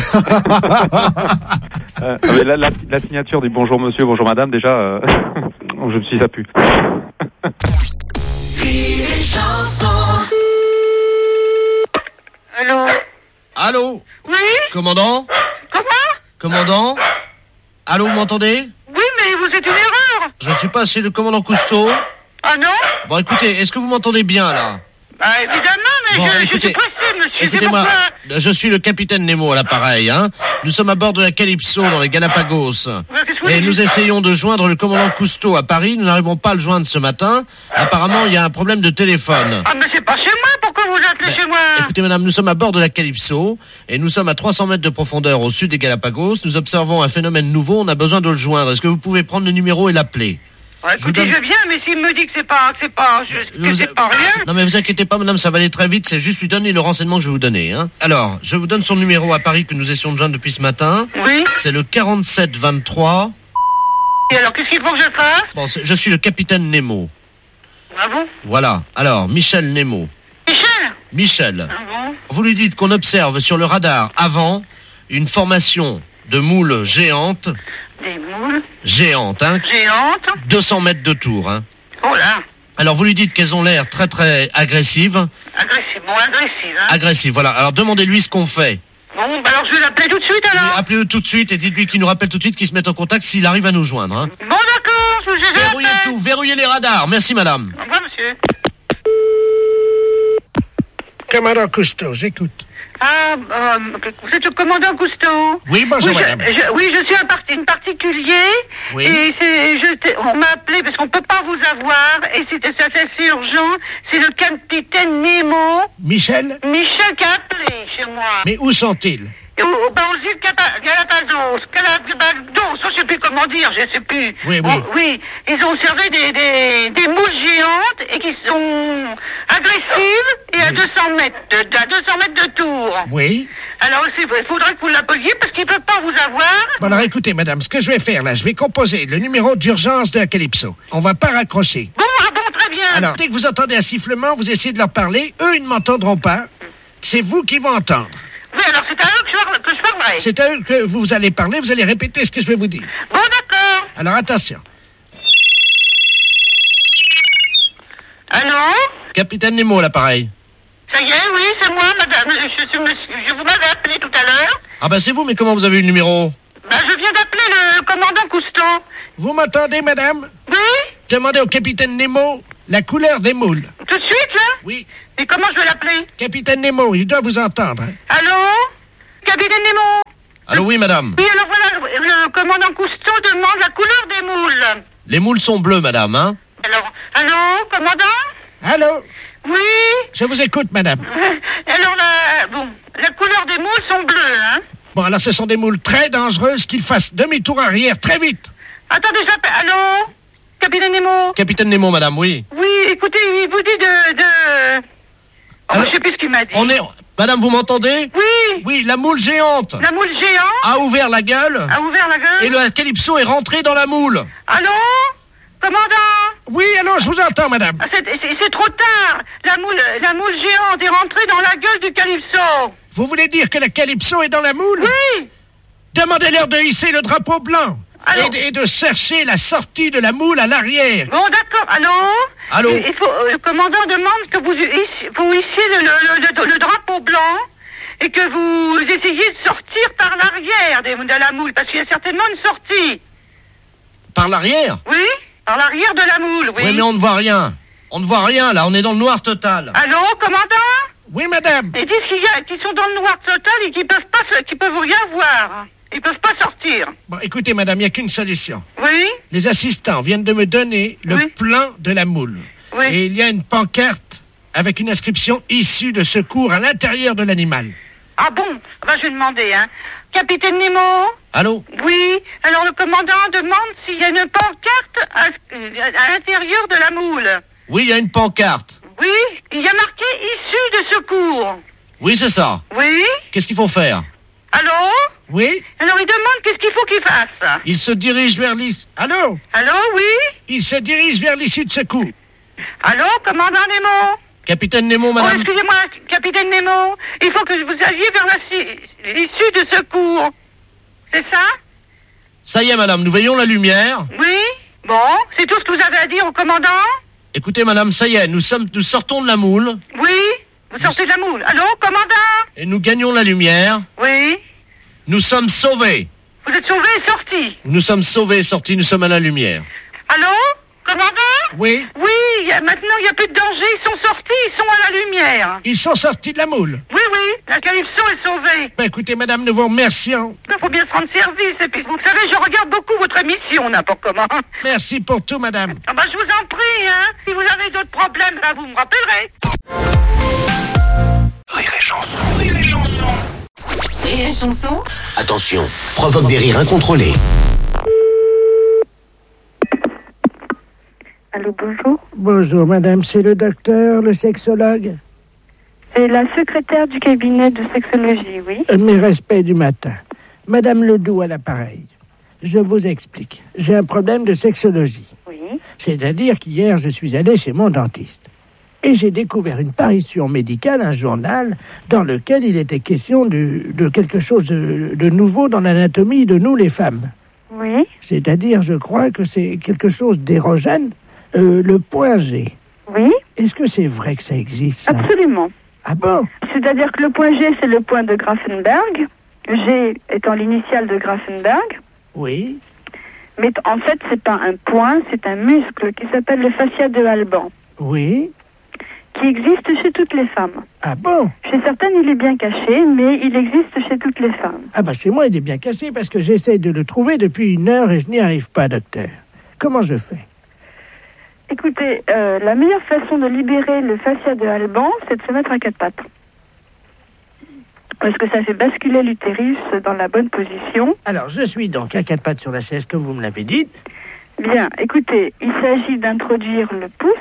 La signature du bonjour monsieur, bonjour madame, déjà, je me suis dit ça pue. Allô? Allô? Oui? Commandant? Comment? Commandant? Allô, vous m'entendez? Oui, mais vous êtes une erreur. Je ne suis pas chez le commandant Cousteau. Ah non? Bon, écoutez, est-ce que vous m'entendez bien, là? Bah, évidemment, mais bon, je suis pressé, monsieur. Écoutez-moi, je suis le capitaine Nemo à l'appareil, hein. Nous sommes à bord de la Calypso dans les Galapagos. Et nous essayons de joindre le commandant Cousteau à Paris. Nous n'arrivons pas à le joindre ce matin. Apparemment, il y a un problème de téléphone. Ah, mais c'est pas chez moi. Pourquoi vous appelez chez moi? Écoutez, madame, nous sommes à bord de la Calypso et nous sommes à 300 mètres de profondeur au sud des Galapagos. Nous observons un phénomène nouveau. On a besoin de le joindre. Est-ce que vous pouvez prendre le numéro et l'appeler? Ouais, écoutez, je viens, mais s'il me dit que c'est pas rien. Non, mais vous inquiétez pas, madame, ça va aller très vite. C'est juste lui donner le renseignement que je vais vous donner, hein. Alors, je vous donne son numéro à Paris que nous essayons de joindre depuis ce matin. Oui. C'est le 4723. Et alors, qu'est-ce qu'il faut que je fasse? Bon, je suis le capitaine Nemo. Ah bon? Voilà. Alors, Michel Nemo. Michel. Ah bon? Vous lui dites qu'on observe sur le radar avant une formation de moules géantes. Des moules? Géantes, hein. Géantes? 200 mètres de tour, hein. Oh là! Alors, vous lui dites qu'elles ont l'air très, très agressives. Agressives, hein. Agressives, voilà. Alors, demandez-lui ce qu'on fait. Bon, bah alors je vais l'appeler tout de suite, alors. Oui, appelez-le tout de suite et dites-lui qu'il nous rappelle tout de suite, qu'il se mette en contact s'il arrive à nous joindre, hein. Bon, d'accord, je vais verrouillez tout, verrouillez les radars. Merci, madame. Au revoir, monsieur. Commandant Cousteau, j'écoute. Ah, vous êtes le commandant Cousteau? Oui, bonjour, madame. Oui, je suis un particulier. Oui. Et on m'a appelé parce qu'on peut pas vous avoir. Et ça, c'est urgent. C'est le capitaine Nemo. Michel? Michel qui a appelé chez moi. Mais où sont-ils? Aux îles Galapagos, je sais plus comment dire, je sais plus. Oui. Oui, ils ont observé des moules géantes et qui sont agressives et à 200 mètres de tour. Oui. Alors, il faudrait que vous l'appeliez parce qu'ils ne peuvent pas vous avoir. Bon, alors écoutez, madame, ce que je vais faire là, je vais composer le numéro d'urgence de la Calypso. On va pas raccrocher. Bon, très bien. Alors, dès que vous entendez un sifflement, vous essayez de leur parler. Eux, ils ne m'entendront pas. C'est vous qui vont entendre. Oui, alors c'est à eux que je parlerai. C'est à eux que vous allez parler, vous allez répéter ce que je vais vous dire. Bon, d'accord. Alors, attention. Allô? Capitaine Nemo, l'appareil. Ça y est, oui, c'est moi, madame. Je vous m'avais appelé tout à l'heure. Ah bah c'est vous, mais comment vous avez eu le numéro? Je viens d'appeler le commandant Cousteau. Vous m'entendez, madame? Oui? Demandez au capitaine Nemo la couleur des moules. Tout de suite, là? Oui. Et comment je vais l'appeler? Capitaine Nemo, il doit vous entendre. Allô? Capitaine Nemo? Allô, oui, madame. Oui, alors voilà, le commandant Cousteau demande la couleur des moules. Les moules sont bleues, madame, hein? Alors, allô, commandant? Allô? Oui? Je vous écoute, madame. Alors, la couleur des moules sont bleues, hein? Bon, alors ce sont des moules très dangereuses, qu'ils fassent demi-tour arrière très vite. Attendez, j'appelle. Allô? Capitaine Nemo? Capitaine Nemo, madame, oui. Oui, écoutez, il vous dit je sais plus ce qu'il m'a dit. Madame, vous m'entendez? Oui. Oui, la moule géante. La moule géante? A ouvert la gueule. A ouvert la gueule? Et le calypso est rentré dans la moule. Allô? Commandant? Oui, allô, je vous entends, madame. C'est trop tard. La moule géante est rentrée dans la gueule du calypso. Vous voulez dire que la calypso est dans la moule? Oui. Demandez-leur de hisser le drapeau blanc. Et de chercher la sortie de la moule à l'arrière. Bon, d'accord. Allô? Allô? Le commandant demande que vous hissiez le drapeau blanc et que vous essayiez de sortir par l'arrière de la moule, parce qu'il y a certainement une sortie. Par l'arrière? Oui, par l'arrière de la moule, oui. Oui, mais on ne voit rien. On ne voit rien, là. On est dans le noir total. Allô, commandant? Oui, madame. Ils disent qu'ils sont dans le noir total et qu'ils peuvent rien voir. Ils peuvent pas sortir. Bon, écoutez, madame, il n'y a qu'une solution. Oui? Les assistants viennent de me donner le plan de la moule. Oui. Et il y a une pancarte avec une inscription issue de secours à l'intérieur de l'animal. Ah bon? Je vais demander, hein. Capitaine Nemo? Allô? Oui. Alors le commandant demande s'il y a une pancarte à l'intérieur de la moule. Oui, il y a une pancarte. Oui, il y a marqué issue de secours. Oui, c'est ça. Oui? Qu'est-ce qu'il faut faire? Allô? Oui? Alors il demande qu'est-ce qu'il faut qu'il fasse. Il se dirige vers l'issue. Allô? Allô, oui? Il se dirige vers l'issue de secours. Allô, commandant Nemo? Capitaine Nemo, madame. Oh, excusez-moi, capitaine Nemo. Il faut que vous alliez vers l'issue de secours. C'est ça? Ça y est, madame, nous voyons la lumière. Oui? Bon, c'est tout ce que vous avez à dire au commandant? Écoutez, madame, ça y est, nous sortons de la moule. Oui? Vous sortez de la moule. Allô, commandant? Et nous gagnons la lumière. Oui? Nous sommes sauvés. Vous êtes sauvés et sortis? Nous sommes sauvés et sortis, nous sommes à la lumière. Allô? Commandant? Oui? Oui, maintenant il n'y a plus de danger, ils sont sortis, ils sont à la lumière. Ils sont sortis de la moule? Oui, la calypso est sauvée. Écoutez, madame, nous vous remercions. Il faut bien se rendre service, et puis vous savez, je regarde beaucoup votre émission, n'importe comment. Merci pour tout, madame. Je vous en prie, hein. Si vous avez d'autres problèmes, là, vous me rappellerez. Rire et chanson, rire et chanson. Rire et chanson. Attention, provoque des rires incontrôlés. Allô, bonjour. Bonjour, madame, c'est le docteur, le sexologue? C'est la secrétaire du cabinet de sexologie, oui. Mes respects du matin. Madame Ledoux à l'appareil. Je vous explique. J'ai un problème de sexologie. Oui. C'est-à-dire qu'hier, je suis allé chez mon dentiste. Et j'ai découvert une parution médicale, un journal, dans lequel il était question de quelque chose de nouveau dans l'anatomie de nous, les femmes. Oui. C'est-à-dire, je crois que c'est quelque chose d'érogène, le point G. Oui. Est-ce que c'est vrai que ça existe, ça? Absolument. Ah bon? C'est-à-dire que le point G, c'est le point de Grafenberg. G étant l'initiale de Grafenberg. Oui. Mais en fait, c'est pas un point, c'est un muscle qui s'appelle le fascia de Alban. Oui. Qui existe chez toutes les femmes. Ah bon? Chez certaines, il est bien caché, mais il existe chez toutes les femmes. Ah chez moi, il est bien caché parce que j'essaie de le trouver depuis 1 heure et je n'y arrive pas, docteur. Comment je fais? Écoutez, la meilleure façon de libérer le fascia de Alban, c'est de se mettre à 4 pattes. Parce que ça fait basculer l'utérus dans la bonne position. Alors, je suis donc à 4 pattes sur la chaise, comme vous me l'avez dit. Bien, écoutez, il s'agit d'introduire le pouce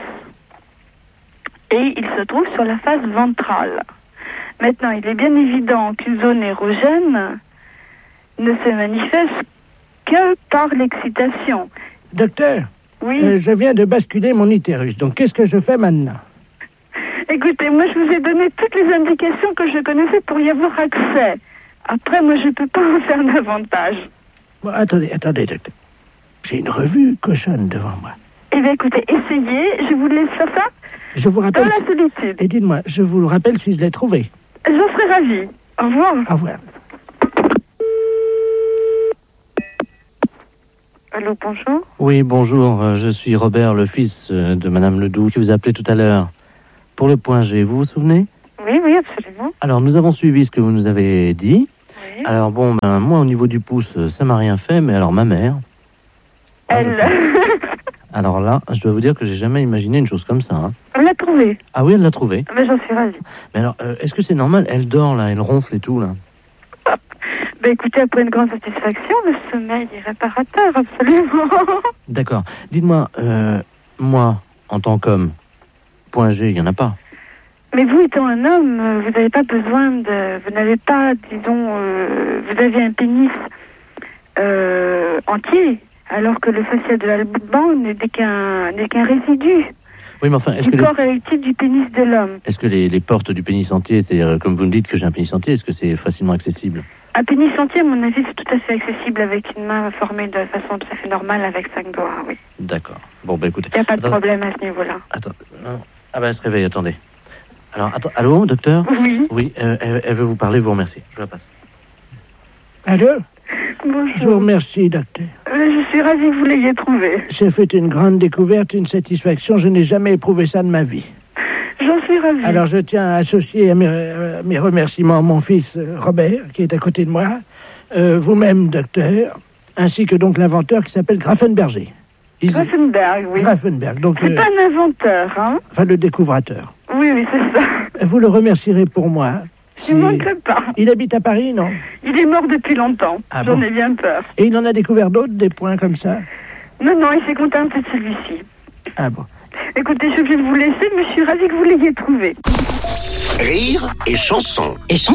et il se trouve sur la face ventrale. Maintenant, il est bien évident qu'une zone érogène ne se manifeste que par l'excitation. Docteur, Oui. Je viens de basculer mon utérus. Donc, qu'est-ce que je fais maintenant? Écoutez, moi, je vous ai donné toutes les indications que je connaissais pour y avoir accès. Après, moi, je peux pas en faire davantage. Bon, attendez, docteur. J'ai une revue cochonne devant moi. Eh bien, écoutez, essayez. Je vous laisse faire ça. Je vous rappelle... Dans la solitude. Et dites-moi, je vous le rappelle si je l'ai trouvé. J'en serais ravie. Au revoir. Au revoir. Allô, bonjour. Oui, bonjour. Je suis Robert, le fils de Madame Ledoux, qui vous a appelé tout à l'heure pour le point G. Vous vous souvenez? Oui, absolument. Alors, nous avons suivi ce que vous nous avez dit. Oui. Alors, bon, moi, au niveau du pouce, ça m'a rien fait, mais alors ma mère... Alors là, je dois vous dire que j'ai jamais imaginé une chose comme ça. Hein. Elle l'a trouvé. Ah oui, elle l'a trouvé. Mais j'en suis ravie. Mais alors, est-ce que c'est normal? Elle dort, là, elle ronfle et tout, là. Ben écoutez, après une grande satisfaction, le sommeil est réparateur, absolument. D'accord. Dites-moi, moi, en tant qu'homme, point G, il n'y en a pas. Mais vous étant un homme, vous n'avez pas besoin de... Vous n'avez pas, disons... vous avez un pénis entier, alors que le facial de l'alban n'est qu'un résidu. Oui, mais enfin, est-ce du que corps érectile du pénis de l'homme. Est-ce que les portes du pénis entier, c'est-à-dire, comme vous me dites que j'ai un pénis entier, est-ce que c'est facilement accessible? Un pénis entier, à mon avis, c'est tout à fait accessible avec une main formée de façon tout à fait normale avec 5 doigts, oui. D'accord. Bon, bah écoutez... Il n'y a pas de problème à ce niveau-là. Attends. Ah bah elle se réveille, attendez. Alors, attends, allô, docteur? Oui. Oui, elle veut vous parler, vous remercie. Je la passe. Allô? Bonjour. Je vous remercie, docteur. Je suis ravie que vous l'ayez trouvé. J'ai fait une grande découverte, une satisfaction. Je n'ai jamais éprouvé ça de ma vie. J'en suis ravie. Alors, je tiens à associer à mes remerciements mon fils Robert, qui est à côté de moi, vous-même, docteur, ainsi que donc l'inventeur qui s'appelle Grafenberger. Grafenberg, oui. Grafenberg, donc... C'est pas un inventeur, hein? Enfin, le découvrateur. Oui, c'est ça. Vous le remercierez pour moi. Je ne manquerai pas. Il habite à Paris, non? Il est mort depuis longtemps. Ah J'en bon? ai bien peur. Et il en a découvert d'autres, des points comme ça? Non, il s'est contenté de celui-ci. Ah bon? Écoutez, je vais vous laisser, mais je suis ravie que vous l'ayez trouvé. Rire et chanson.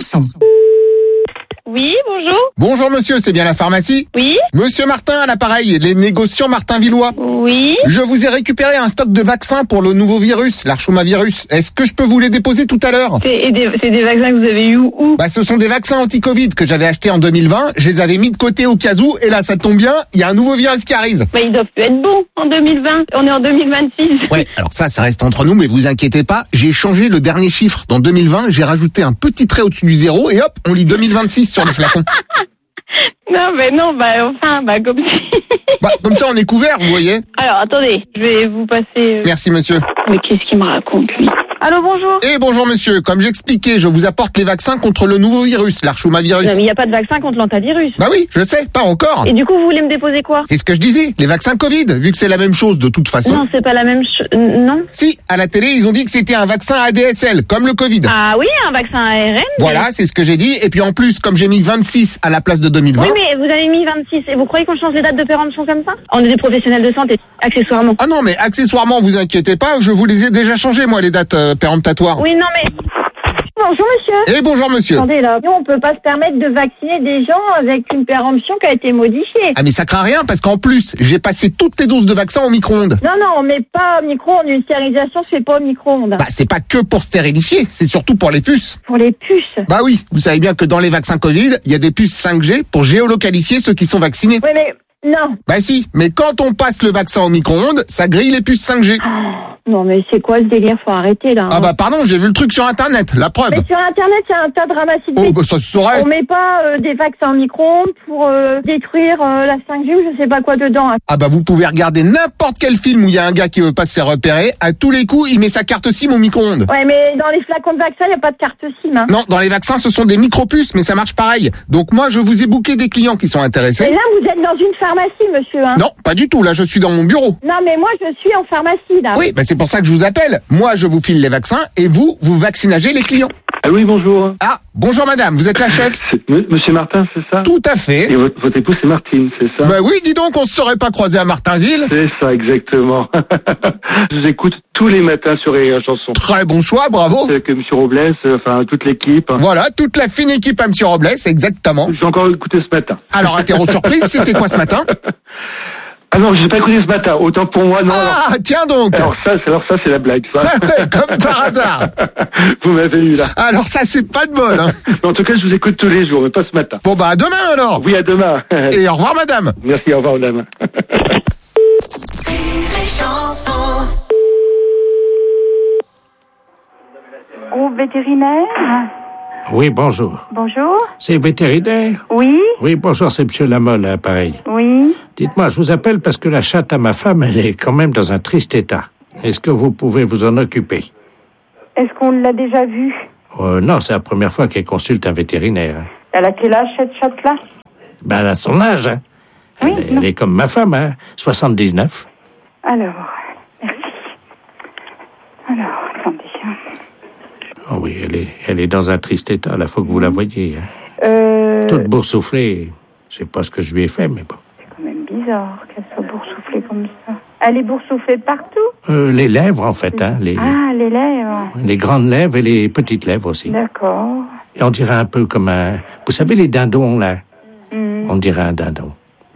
Oui, bonjour. Bonjour monsieur, c'est bien la pharmacie? Oui. Monsieur Martin à l'appareil, les négociants Martin-Villois. Oui. Je vous ai récupéré un stock de vaccins pour le nouveau virus, l'archomavirus. Est-ce que je peux vous les déposer tout à l'heure? C'est des vaccins que vous avez eu où? Bah, ce sont des vaccins anti-Covid que j'avais achetés en 2020. Je les avais mis de côté au cas où, et là, ça tombe bien, il y a un nouveau virus qui arrive. Bah, ils doivent plus être bons en 2020. On est en 2026. Ouais, alors ça reste entre nous, mais vous inquiétez pas, j'ai changé le dernier chiffre. Dans 2020, j'ai rajouté un petit trait au-dessus du 0, et hop, on lit 2026 sur le flacon. Non, comme si... Bah, comme ça, on est couvert, vous voyez. Alors, attendez, je vais vous passer... Merci, monsieur. Mais qu'est-ce qu'il me raconte, lui? Allô, bonjour. Et bonjour, monsieur. Comme j'expliquais, je vous apporte les vaccins contre le nouveau virus, l'archomavirus. Non, mais il n'y a pas de vaccin contre l'antavirus. Bah oui, je sais, pas encore. Et du coup, vous voulez me déposer quoi? C'est ce que je disais, les vaccins Covid, vu que c'est la même chose de toute façon. Non, c'est pas la même chose. Non. Si, à la télé, ils ont dit que c'était un vaccin ADSL, comme le Covid. Ah oui, un vaccin ARN. Voilà, c'est ce que j'ai dit. Et puis en plus, comme j'ai mis 26 à la place de 2020... Oui, mais vous avez mis 26. Et vous croyez qu'on change les dates de péremption comme ça? On est des professionnels de santé, accessoirement. Ah non, mais accessoirement, vous inquiétez pas, je vous les ai déjà changées, moi, les dates péremptatoires. Oui, non, mais... Bonjour, monsieur. Et bonjour, monsieur. Attendez, là. Nous, on peut pas se permettre de vacciner des gens avec une péremption qui a été modifiée. Ah, mais ça craint rien, parce qu'en plus, j'ai passé toutes les doses de vaccin au micro-ondes. Non, on met pas au micro-ondes. Une stérilisation se fait pas au micro-ondes. Bah, c'est pas que pour stérilifier, c'est surtout pour les puces. Pour les puces? Bah oui, vous savez bien que dans les vaccins Covid, il y a des puces 5G pour géolocaliser ceux qui sont vaccinés. Oui, mais... Non. Bah si, mais quand on passe le vaccin au micro-ondes, ça grille les puces 5G. Non, mais c'est quoi ce délire? Faut arrêter, là. Ah bah pardon, j'ai vu le truc sur Internet, la preuve. Mais sur Internet, il y a un tas de ramassis de... Oh bah ça se saurait. On met pas des vaccins en micro-ondes pour détruire la 5G ou je sais pas quoi dedans. Ah bah vous pouvez regarder n'importe quel film où il y a un gars qui veut pas se faire repérer, à tous les coups, il met sa carte SIM au micro-ondes. Ouais, mais dans les flacons de vaccins, il n'y a pas de carte SIM, hein. Non, dans les vaccins, ce sont des micro-puces, mais ça marche pareil. Donc moi, je vous ai booké des clients qui sont intéressés. Et là, vous êtes dans une pharmacie, monsieur, hein. Non, pas du tout, là, je suis dans mon bureau. Non, mais moi, je suis en pharmacie, là. Oui, bah c'est pour ça que je vous appelle. Moi, je vous file les vaccins et vous vaccinagez les clients. Ah oui, bonjour. Ah, bonjour madame, vous êtes la chef? Monsieur Martin, c'est ça? Tout à fait. Et votre épouse, c'est Martine, c'est ça? Bah oui, dis donc, on se serait pas croisé à Martinville. C'est ça, exactement. Je vous écoute tous les matins sur les chansons. Très bon choix, bravo. Que Monsieur Robles, enfin, toute l'équipe. Voilà, toute la fine équipe à Monsieur Robles, exactement. J'ai encore écouté ce matin. Alors, interro surprise, c'était quoi ce matin? Ah non, j'ai pas écouté ce matin. Autant pour moi, non. Ah, tiens donc. Alors ça, c'est la blague, ça. Comme par hasard. Vous m'avez eu là. Alors ça, c'est pas de bol. Hein. En tout cas, je vous écoute tous les jours, mais pas ce matin. Bon bah à demain alors. Oui, à demain. Et au revoir madame. Merci, au revoir madame. Groupe vétérinaire. Oui, bonjour. Bonjour. C'est vétérinaire? Oui. Oui, bonjour, c'est monsieur Lamolle, à pareil. Oui. Dites-moi, je vous appelle parce que la chatte à ma femme, elle est quand même dans un triste état. Est-ce que vous pouvez vous en occuper? Est-ce qu'on l'a déjà vue? Non, c'est la première fois qu'elle consulte un vétérinaire. Hein. Elle a quel âge, cette chatte-là? Ben, elle a son âge, hein. Oui, elle est comme ma femme, hein, 79. Alors, merci. Alors, attendez. Oh oui, elle est dans un triste état, là, faut que vous la voyiez. Hein. Toute boursouflée. Je sais pas ce que je lui ai fait, mais bon. C'est quand même bizarre qu'elle soit boursouflée comme ça. Elle est boursouflée partout? Les lèvres, en fait, hein. Ah, les lèvres. Les grandes lèvres et les petites lèvres aussi. D'accord. Et on dirait un peu comme un... Vous savez, les dindons, là? On dirait un dindon.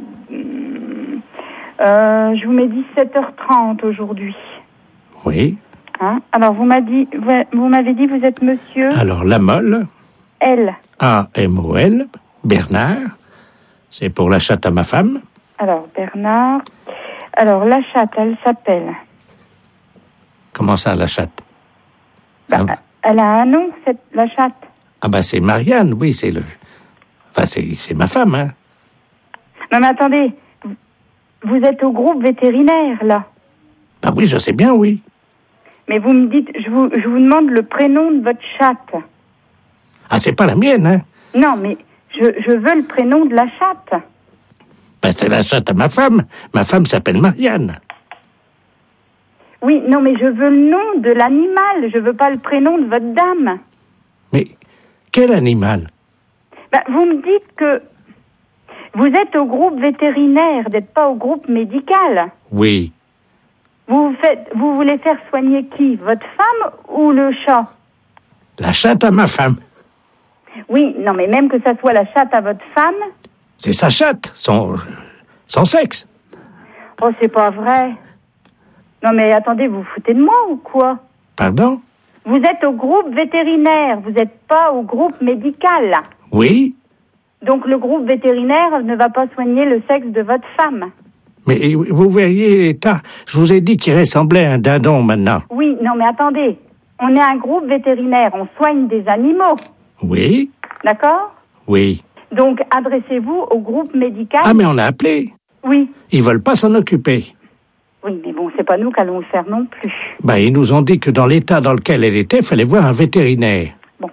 Je vous mets 17h30 aujourd'hui. Oui. Hein? Alors, vous m'avez dit, vous êtes monsieur? Alors, Lamolle. L. A-M-O-L. Bernard. C'est pour la chatte à ma femme. Alors, Bernard. Alors, la chatte, elle s'appelle... Comment ça, la chatte? Elle a un nom, la chatte. Ah ben, c'est Marianne, oui, c'est le... Enfin, c'est ma femme, hein. Non, mais attendez. Vous êtes au groupe vétérinaire, là? Ben oui, je sais bien, oui. Mais vous me dites, je vous demande le prénom de votre chatte. Ah, c'est pas la mienne, hein? Non, mais je veux le prénom de la chatte. Ben, c'est la chatte à ma femme. Ma femme s'appelle Marianne. Oui, non, mais je veux le nom de l'animal. Je veux pas le prénom de votre dame. Mais quel animal? Ben, vous me dites que vous êtes au groupe vétérinaire, vous n'êtes pas au groupe médical. Oui. Vous voulez faire soigner qui? Votre femme ou le chat? La chatte à ma femme. Oui, non, mais même que ça soit la chatte à votre femme... C'est sa chatte, son sexe. Oh, c'est pas vrai. Non, mais attendez, vous vous foutez de moi ou quoi? Pardon? Vous êtes au groupe vétérinaire, vous n'êtes pas au groupe médical. Oui. Donc le groupe vétérinaire ne va pas soigner le sexe de votre femme. Mais vous verriez l'état. Je vous ai dit qu'il ressemblait à un dindon maintenant. Oui, non, mais attendez. On est un groupe vétérinaire, on soigne des animaux. Oui. D'accord? Oui. Donc adressez-vous au groupe médical. Ah, mais on a appelé. Oui. Ils veulent pas s'en occuper. Oui, mais bon, c'est pas nous qui allons le faire non plus. Ben, ils nous ont dit que dans l'état dans lequel elle était, il fallait voir un vétérinaire. Bon.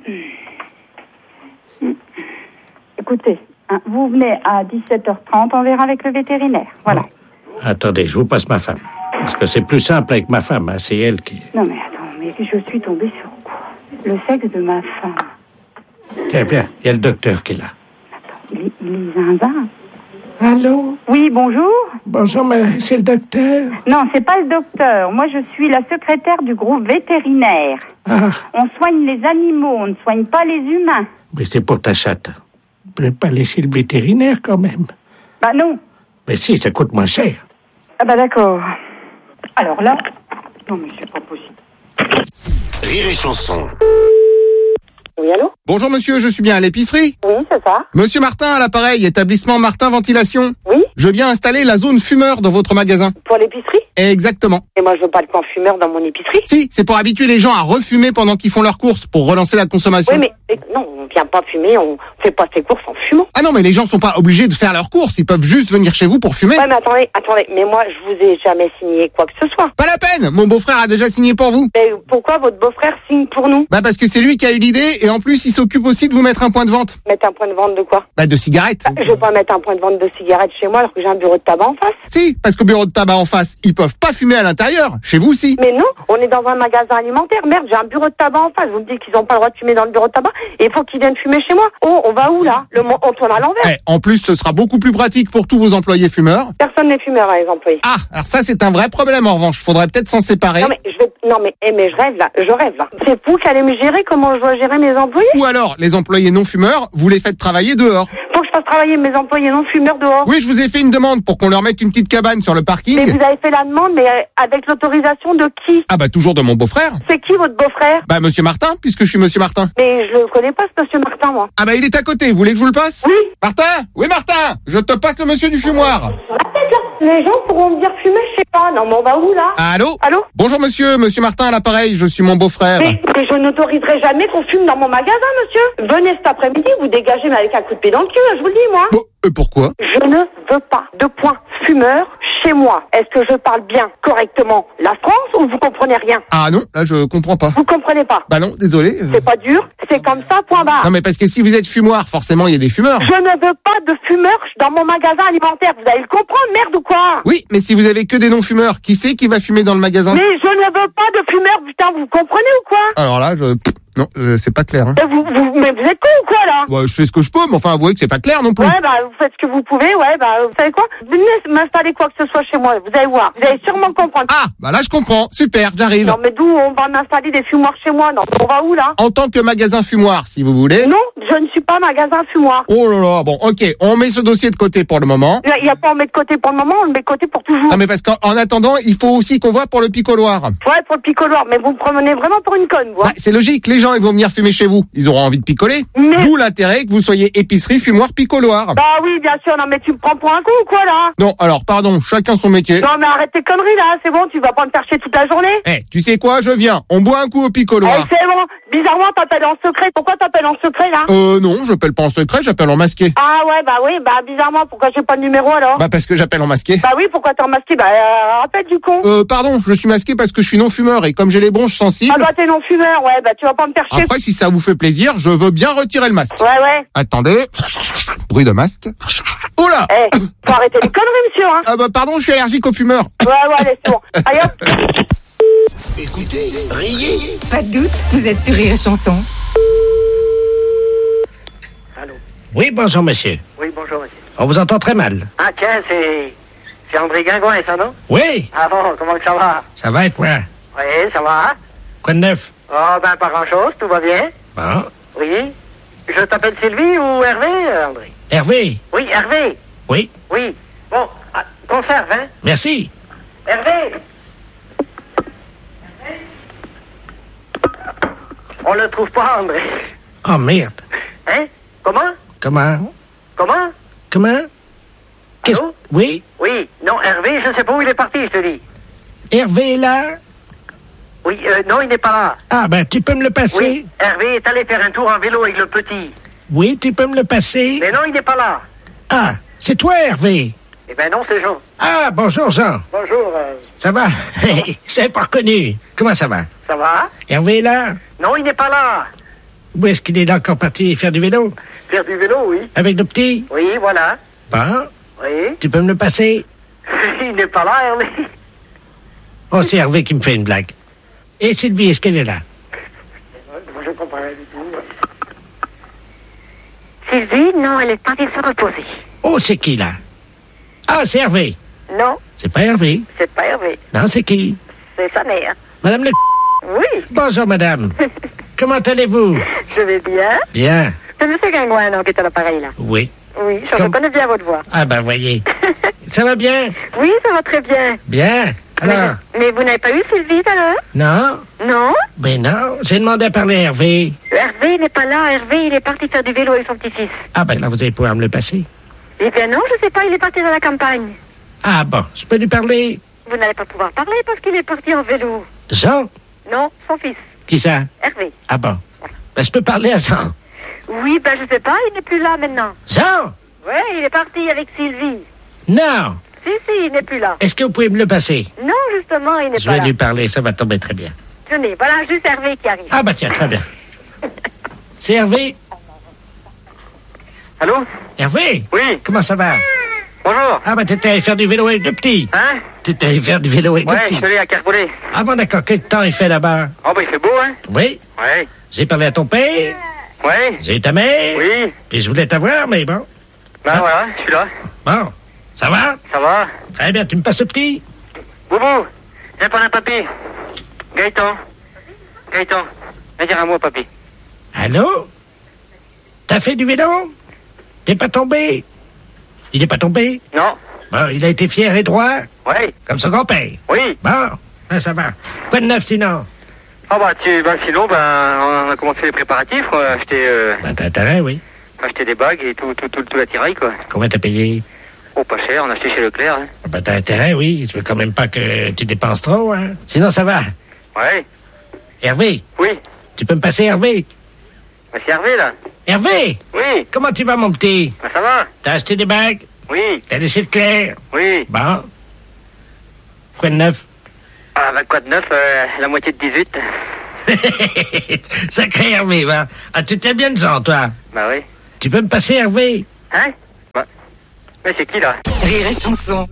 Écoutez, hein, vous venez à 17h30, on verra avec le vétérinaire. Voilà. Bon. Attendez, je vous passe ma femme. Parce que c'est plus simple avec ma femme, hein, c'est elle qui... Non, mais attends, mais je suis tombée sur quoi? Le sexe de ma femme. Tiens, viens, il y a le docteur qui est là. Attends, il est zinzin. Allô? Oui, bonjour. Bonjour, mais c'est le docteur? Non, c'est pas le docteur. Moi, je suis la secrétaire du groupe vétérinaire. Ah. On soigne les animaux, on ne soigne pas les humains. Mais c'est pour ta chatte. Vous ne pouvez pas laisser le vétérinaire, quand même? Bah non. Mais si, ça coûte moins cher. Ah bah d'accord. Alors là... Non, mais c'est pas possible. Rire et chanson. Oui, allô? Bonjour monsieur, je suis bien à l'épicerie? Oui, c'est ça. Monsieur Martin à l'appareil, établissement Martin Ventilation. Oui. Je viens installer la zone fumeur dans votre magasin. Pour l'épicerie? Exactement. Et moi, je veux pas de plan fumeur dans mon épicerie. Si, c'est pour habituer les gens à refumer pendant qu'ils font leurs courses, pour relancer la consommation. Oui, mais non, on vient pas fumer, on fait pas ses courses en fumant. Ah non, mais les gens sont pas obligés de faire leurs courses, ils peuvent juste venir chez vous pour fumer. Ouais, mais attendez, mais moi, je vous ai jamais signé quoi que ce soit. Pas la peine, mon beau-frère a déjà signé pour vous. Mais pourquoi votre beau-frère signe pour nous? Bah parce que c'est lui qui a eu l'idée, et en plus, il s'occupe aussi de vous mettre un point de vente. Mettre un point de vente de quoi? Bah de cigarettes. Bah, je vais pas mettre un point de vente de cigarettes chez moi alors que j'ai un bureau de tabac en face. Si, parce qu'au bureau de tabac en face, ils peuvent pas fumer à l'intérieur. Chez vous, si. Mais non, on est dans un magasin alimentaire. Merde, j'ai un bureau de tabac en face. Vous me dites qu'ils ont pas le droit de fumer dans le bureau de tabac et il faut qu'ils viennent fumer chez moi. Oh, on va où là? On tourne à l'envers. En plus, ce sera beaucoup plus pratique pour tous vos employés fumeurs. Personne n'est fumeur, hein, les employés. Ah, alors ça, c'est un vrai problème en revanche. Faudrait peut-être s'en séparer. Non mais je rêve là. C'est vous qui allez me gérer comment je dois gérer mes employés? Ou alors, les employés non fumeurs, vous les faites travailler dehors. Faut que je fasse travailler mes employés non-fumeurs dehors. Oui, je vous ai fait une demande pour qu'on leur mette une petite cabane sur le parking. Mais vous avez fait la demande, mais avec l'autorisation de qui? Ah bah toujours de mon beau-frère. C'est qui votre beau-frère? Bah monsieur Martin, puisque je suis monsieur Martin. Mais je le connais pas ce monsieur Martin, moi. Ah bah il est à côté, vous voulez que je vous le passe? Oui. Martin? Oui Martin, je te passe le monsieur du fumoir. Les gens pourront me dire fumer, je sais pas. Non, mais on va où là? Allô? Allô? Bonjour monsieur Martin à l'appareil, je suis mon beau-frère. Mais je n'autoriserai jamais qu'on fume dans mon magasin, monsieur. Venez cet après-midi, vous dégagez, mais avec un coup de pied dans le cul, je vous le dis, moi. Bon, pourquoi? Je ne veux pas de point fumeur chez moi. Est-ce que je parle bien correctement la France ou vous comprenez rien? Ah non, là je comprends pas. Vous comprenez pas? Bah non, désolé. C'est pas dur, c'est comme ça, point barre. Non mais parce que si vous êtes fumoir, forcément il y a des fumeurs. Je ne veux pas de fumeurs dans mon magasin alimentaire, vous allez le comprendre, merde ou quoi? Oui, mais si vous avez que des non-fumeurs, qui c'est qui va fumer dans le magasin? Mais je ne veux pas de fumeurs, putain, vous comprenez ou quoi? Alors là, non, c'est pas clair. Hein. Mais vous êtes con ou quoi là? Ouais, je fais ce que je peux, mais enfin avouez que c'est pas clair non plus. Ouais, bah vous faites ce que vous pouvez, ouais, bah vous savez quoi? Venez m'installer quoi que ce soit chez moi, vous allez voir. Vous allez sûrement comprendre. Ah, bah là je comprends, super, j'arrive. Non mais d'où on va m'installer des fumoirs chez moi? Non, on va où là? En tant que magasin fumoir, si vous voulez. Non, je ne suis pas magasin fumoir. Oh là là, bon, ok, on met ce dossier de côté pour le moment. Il y a pas on met de côté pour le moment, on le met de côté pour toujours. Non mais parce qu'en attendant, il faut aussi qu'on voit pour le picoloir. Ouais, pour le picoloir, mais vous me prenez vraiment pour une conne, vous. Bah, c'est logique, les gens ils vont venir fumer chez vous, ils auront envie de picoler. D'où l'intérêt que vous soyez épicerie, fumoir, picoloir. Bah oui, bien sûr, non mais tu me prends pour un con ou quoi là? Non, alors pardon, chacun son métier. Non mais arrête tes conneries là, c'est bon, tu vas pas me faire chier toute la journée. Eh, tu sais quoi, je viens, on boit un coup au picoloir. Eh, c'est bon, bizarrement t'appelles en secret, pourquoi t'appelles en secret là? Non, j'appelle pas en secret, j'appelle en masqué. Ah ouais, bah oui, bah bizarrement, pourquoi j'ai pas de numéro alors? Bah parce que j'appelle en masqué. Bah oui, pourquoi t'es en masqué? Bah rappelle du con. Pardon, je suis masqué parce que je suis non-fumeur et comme j'ai les bronches sensibles... Ah bah t'es non-fumeur, ouais, bah tu vas pas me faire chier. Après, si ça vous fait plaisir, je veux bien retirer le masque. Ouais, ouais. Attendez. Bruit de masque. Oh là! Eh, faut arrêter les conneries, monsieur, hein. Ah bah pardon, je suis allergique aux fumeurs. Ouais, allez, c'est bon. Allez hop. Écoutez, riez. Pas de doute, vous êtes sur Rire et Chanson. Oui, bonjour monsieur. Oui, bonjour, monsieur. On vous entend très mal. Ah, tiens, c'est André Guingouin, ça, non? Oui, Ah bon, comment ça va? ça va et toi? Oui, ça va. Quoi de neuf? Oh, ben, pas grand-chose, tout va bien. Bon. Oui. Je t'appelle Sylvie ou Hervé, André? Hervé? Oui, Hervé. Oui. Oui. Bon, conserve, hein? Merci. Hervé! On le trouve pas, André. Oh merde. Hein? Comment? Comment? Comment? Comment? Qu'est-ce... Allô? Oui? Oui. Non, Hervé, je sais pas où il est parti, je te dis. Hervé est là? Oui, non, il n'est pas là. Ah ben, tu peux me le passer? Oui, Hervé est allé faire un tour en vélo avec le petit. Oui, tu peux me le passer? Mais non, il n'est pas là. Ah, c'est toi Hervé? Eh ben non, c'est Jean. Ah, bonjour Jean. Bonjour. Ça va? C'est pas reconnu. Comment ça va? Ça va? Hervé est là? Non, il n'est pas là. Où est-ce qu'il est là encore parti faire du vélo? Faire du vélo, oui. Avec le petit? Oui, voilà. Bon. Oui. Tu peux me le passer? Il n'est pas là, Hervé. Oh, c'est Hervé qui me fait une blague. Et Sylvie, est-ce qu'elle est là? Je comprends rien du tout. Sylvie, non, elle est partie se reposer. Oh, c'est qui là? Ah, c'est Hervé. Non, C'est pas Hervé. c'est pas Hervé. Non, c'est qui? C'est sa mère. Madame le... Oui, Bonjour madame. Comment allez-vous? je vais bien. Bien. C'est M. Guingouin, non, qui est à l'appareil, là. Oui. Oui, je reconnais bien votre voix. Ah ben voyez. Ça va bien? Oui, ça va très bien. Bien. Alors? Mais vous n'avez pas eu Sylvie tout à l'heure? Non? Non? Ben non. J'ai demandé à parler à Hervé. Hervé n'est pas là. Hervé, il est parti faire du vélo avec son petit-fils. Ah ben là, vous allez pouvoir me le passer. Eh bien non, je sais pas, il est parti dans la campagne. Ah bon, je peux lui parler? Vous n'allez pas pouvoir parler parce qu'il est parti en vélo. Jean? Non, son fils. Qui ça? Hervé. Ah bon. Ben je peux parler à Jean. Oui, ben je sais pas, il n'est plus là maintenant. Jean? Ouais, il est parti avec Sylvie. Non. Si, il n'est plus là. Est-ce que vous pouvez me le passer? Non, justement, il n'est Je pas vais là. lui parler, ça va tomber très bien. Tenez, voilà juste Hervé qui arrive. Ah bah tiens, très bien. C'est Hervé? Allô? Hervé? Oui. Comment ça va? Bonjour. Ah bah t'étais allé faire du vélo avec le petit. Hein? T'étais allé faire du vélo avec le Ouais, je petit. suis allé à Carpollet. Ah bon d'accord, quel temps il fait là-bas? Oh, ben il fait beau, hein? Oui. Ouais. J'ai parlé à ton père. Ouais. J'ai eu ta mère. Oui. Puis je voulais t'avoir, mais bon. Ben voilà, je suis là. Bon. Ça va? Ça va? Très bien, tu me passes le petit? Boubou, viens prendre un papier. Gaëtan. Viens dire à moi, papy. Allô? T'as fait du vélo? T'es pas tombé? Il n'est pas tombé? Non. Bon, il a été fier et droit? Oui. Comme son grand-père? Oui. Bon, ben, ça va. Quoi de neuf sinon? Ah sinon, on a commencé les préparatifs, on a acheté... t'as intérêt, oui. Acheté des bagues et tout l'attirail, quoi. Combien t'as payé? Oh, pas cher, on a acheté chez Leclerc, hein. T'as intérêt, oui. Je veux quand même pas que tu dépenses trop, hein. Sinon, ça va. Ouais. Hervé? Oui. Tu peux me passer Hervé? Bah, c'est Hervé, là. Hervé? Oui. Comment tu vas, mon petit? Bah, ça va. T'as acheté des bagues? Oui. T'as laissé Leclerc? Oui. Bon. Quoi de neuf? Ah, quoi de neuf? La moitié de 18. Sacré Hervé, va. Ah, tu t'es bien de gens, toi. Bah oui. Tu peux me passer Hervé? Hein? Bah. Mais c'est qui, là? Rire et chanson.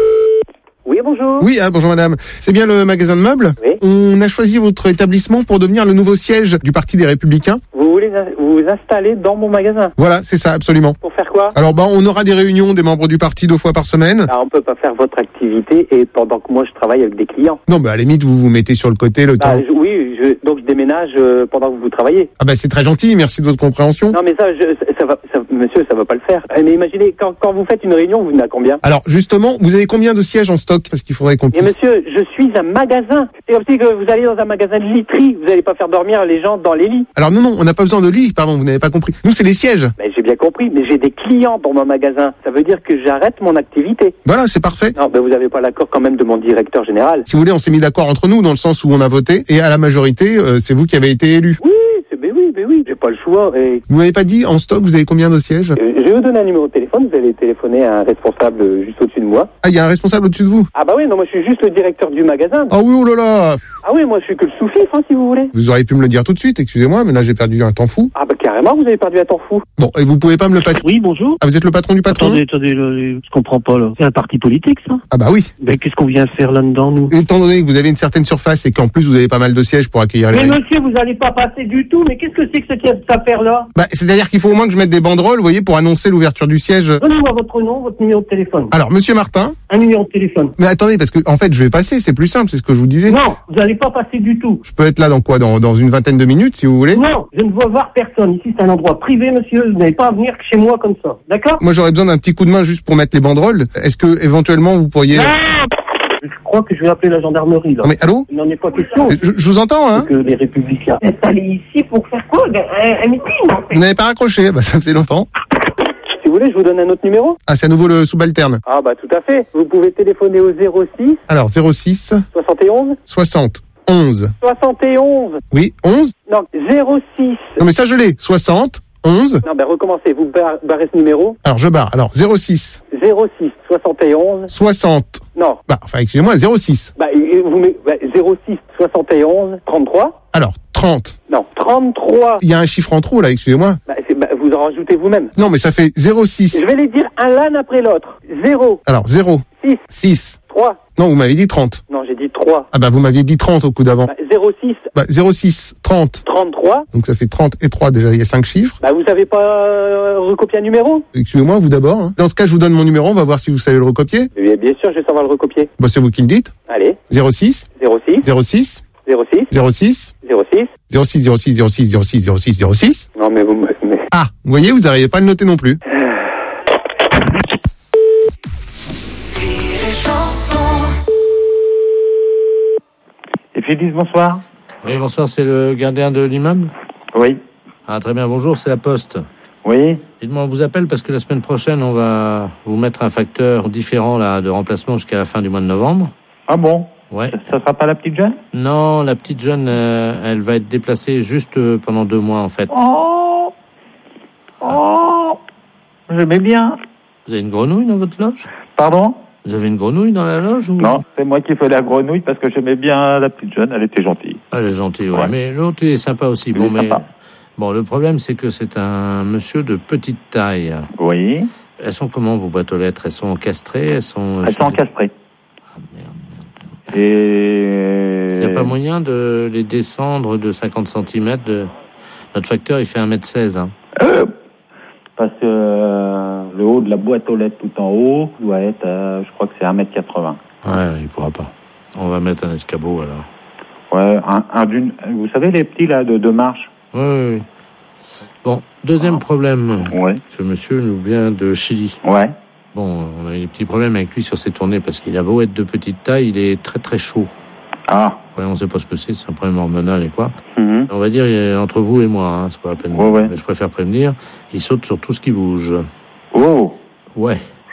Oui, bonjour. Oui, bonjour madame. C'est bien le magasin de meubles? Oui. On a choisi votre établissement pour devenir le nouveau siège du Parti des Républicains. Vous voulez vous installer dans mon magasin? Voilà, c'est ça, absolument. Pour faire quoi? Alors, on aura des réunions des membres du parti 2 fois par semaine. On peut pas faire votre activité et pendant que moi je travaille avec des clients. Non, à la limite, vous vous mettez sur le côté le temps. Donc je déménage pendant que vous travaillez. Ah c'est très gentil, merci de votre compréhension. Non mais monsieur, ça va pas le faire. Mais imaginez, quand vous faites une réunion, vous venez à combien? Alors justement, vous avez combien de sièges en stock? Parce qu'il faudrait qu'on puisse... Mais monsieur, je suis un magasin. C'est comme si que vous allez dans un magasin de literie. Vous n'allez pas faire dormir les gens dans les lits. Alors non, on n'a pas besoin de lit, pardon, vous n'avez pas compris. Nous, c'est les sièges. J'ai bien compris, mais j'ai des clients dans mon magasin. Ça veut dire que j'arrête mon activité. Voilà, c'est parfait. Non, vous n'avez pas l'accord quand même de mon directeur général. Si vous voulez, on s'est mis d'accord entre nous dans le sens où on a voté et à la majorité, c'est vous qui avez été élu. Oui, j'ai pas le choix. Et... Vous m'avez pas dit en stock, vous avez combien de sièges? Je vais vous donner un numéro de téléphone, vous allez téléphoner à un responsable juste au-dessus de moi. Ah, il y a un responsable au-dessus de vous? Ah oui, non, moi je suis juste le directeur du magasin. Ah oui, oh là là. Ah oui, moi je suis que le sous-fifre, si vous voulez. Vous auriez pu me le dire tout de suite, excusez-moi, mais là j'ai perdu un temps fou. Ah carrément, vous avez perdu un temps fou. Bon, et vous pouvez pas me le passer? Oui, bonjour. Ah, vous êtes le patron du patron? Attendez, je comprends pas là. C'est un parti politique, ça? Ah oui. Ben qu'est-ce qu'on vient faire là-dedans, nous? Étant donné que vous avez une certaine surface et qu'en plus vous avez pas mal de sièges pour accueillir les... Mais monsieur, vous allez pas passer du tout, mais qu'est-ce que c'est que cette affaire-là? C'est-à-dire qu'il faut au moins que je mette des banderoles, vous voyez, pour annoncer l'ouverture du siège. Donnez-moi votre nom, votre numéro de téléphone. Alors, monsieur Martin. Un numéro de téléphone. Mais attendez, parce que, en fait, je vais passer, c'est plus simple, c'est ce que je vous disais. Non, vous n'allez pas passer du tout. Je peux être là dans quoi? Dans une vingtaine de minutes, si vous voulez? Non, je ne veux voir personne. Ici, c'est un endroit privé, monsieur. Vous n'allez pas venir chez moi comme ça. D'accord? Moi, j'aurais besoin d'un petit coup de main juste pour mettre les banderoles. Est-ce que, éventuellement, vous pourriez... Non, je crois que je vais appeler la gendarmerie, là. Non, mais allô? Il n'en est pas question. Je vous entends, hein? Que les républicains installés ici pour faire quoi? Un meeting, en fait. Vous n'avez pas raccroché? Ça faisait longtemps. Si vous voulez, je vous donne un autre numéro. Ah, c'est à nouveau le subalterne. Ah tout à fait. Vous pouvez téléphoner au 06... Alors, 06... 71... 60... 11... 71... Oui, 11? Non, 06... Non, mais ça, je l'ai. 60... 11... Non, recommencez. Vous barrez ce numéro. Alors, je barre. Alors, 06... 06... 71... 60... Non. Excusez-moi, 06... Vous mettez 06... 71... 33... Alors, 30... Non, 33... Il y a un chiffre en trop, là, excusez-moi. Vous en rajoutez vous-même. Non, mais ça fait 06... Je vais les dire un l'un après l'autre. 0... Alors, 0... 6... 6... 3... Non, vous m'avez dit 30. Non, j'ai dit 3. Ah vous m'aviez dit 30 au coup d'avant. 06... 06... 30... 33... Donc ça fait 30 et 3, déjà, il y a 5 chiffres. Vous savez pas recopier un numéro? Excusez-moi, vous d'abord. Hein. Dans ce cas, je vous donne mon numéro, on va voir si vous savez le recopier. Bien sûr, je vais savoir le recopier. C'est vous qui le dites. Allez. 06... 06... 06... 06... 06... 06... 06, 06, 06, 06, 06, 06. Non, mais vous... Ah, vous voyez, vous n'arrivez pas à le noter non plus. Et Félix, bonsoir. Oui, bonsoir, c'est le gardien de l'immeuble? Oui. Ah, très bien, bonjour, c'est la Poste. Oui. Dites-moi, on vous appelle parce que la semaine prochaine, on va vous mettre un facteur différent là, de remplacement jusqu'à la fin du mois de novembre. Ah bon? Ouais. Ça sera pas la petite jeune? Non, la petite jeune, elle va être déplacée juste pendant 2 mois, en fait. J'aimais bien. Vous avez une grenouille dans votre loge? Pardon? Vous avez une grenouille dans la loge ou... Non, c'est moi qui fais la grenouille parce que j'aimais bien la petite jeune, elle était gentille. Elle est gentille, ouais. Mais l'autre, il est sympa aussi. Bon, le problème, c'est que c'est un monsieur de petite taille. Oui. Elles sont comment, vos boîtes aux lettres? Elles sont castrées? Elles sont encastrées. Ah, merde. Et... Il n'y a pas moyen de les descendre de 50 cm Notre facteur, il fait 1m16. Hein. Parce que le haut de la boîte aux lettres tout en haut doit être, je crois que c'est 1m80. Ouais, il pourra pas. On va mettre un escabeau, alors. Ouais, vous savez les petits, là, de marche? Oui. Bon, deuxième problème. Ouais. Ce monsieur nous vient de Chili. Ouais. Bon, on a eu des petits problèmes avec lui sur ses tournées parce qu'il a beau être de petite taille, il est très très chaud. Ah. Ouais, on sait pas ce que c'est un problème hormonal et quoi. Mhm. On va dire entre vous et moi, c'est pas la peine. Ouais. Mais je préfère prévenir, il saute sur tout ce qui bouge. Oh. Ouais.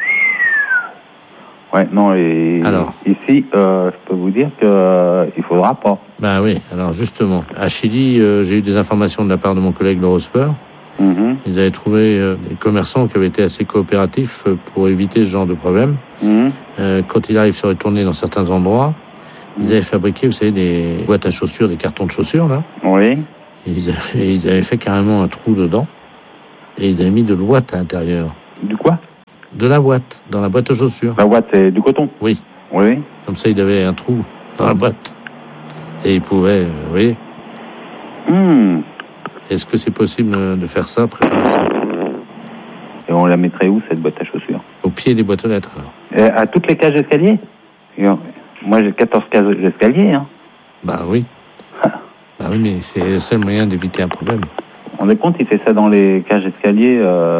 Ouais, non, et alors, ici, je peux vous dire que il faudra pas. Ben oui, alors justement, à Chili, j'ai eu des informations de la part de mon collègue Laurent Speur. Mhm. Ils avaient trouvé des commerçants qui avaient été assez coopératifs pour éviter ce genre de problème. Mhm. Quand il arrive sur les tournées dans certains endroits, ils avaient fabriqué, vous savez, des boîtes à chaussures, des cartons de chaussures, là. Oui. Ils avaient fait carrément un trou dedans et ils avaient mis de la boîte à l'intérieur. Du quoi? De la boîte, dans la boîte aux chaussures. La boîte, c'est du coton? Oui. Oui. Comme ça, il avait un trou dans la boîte. Et il pouvait, vous voyez. Est-ce que c'est possible de faire ça, préparer ça? Et on la mettrait où, cette boîte à chaussures? Au pied des boîtes aux lettres, alors. Et à toutes les cages d'escalier? Moi, j'ai 14 cages d'escalier, hein. Bah oui. Bah oui, mais c'est le seul moyen d'éviter un problème. On est compte, il fait ça dans les cages d'escalier,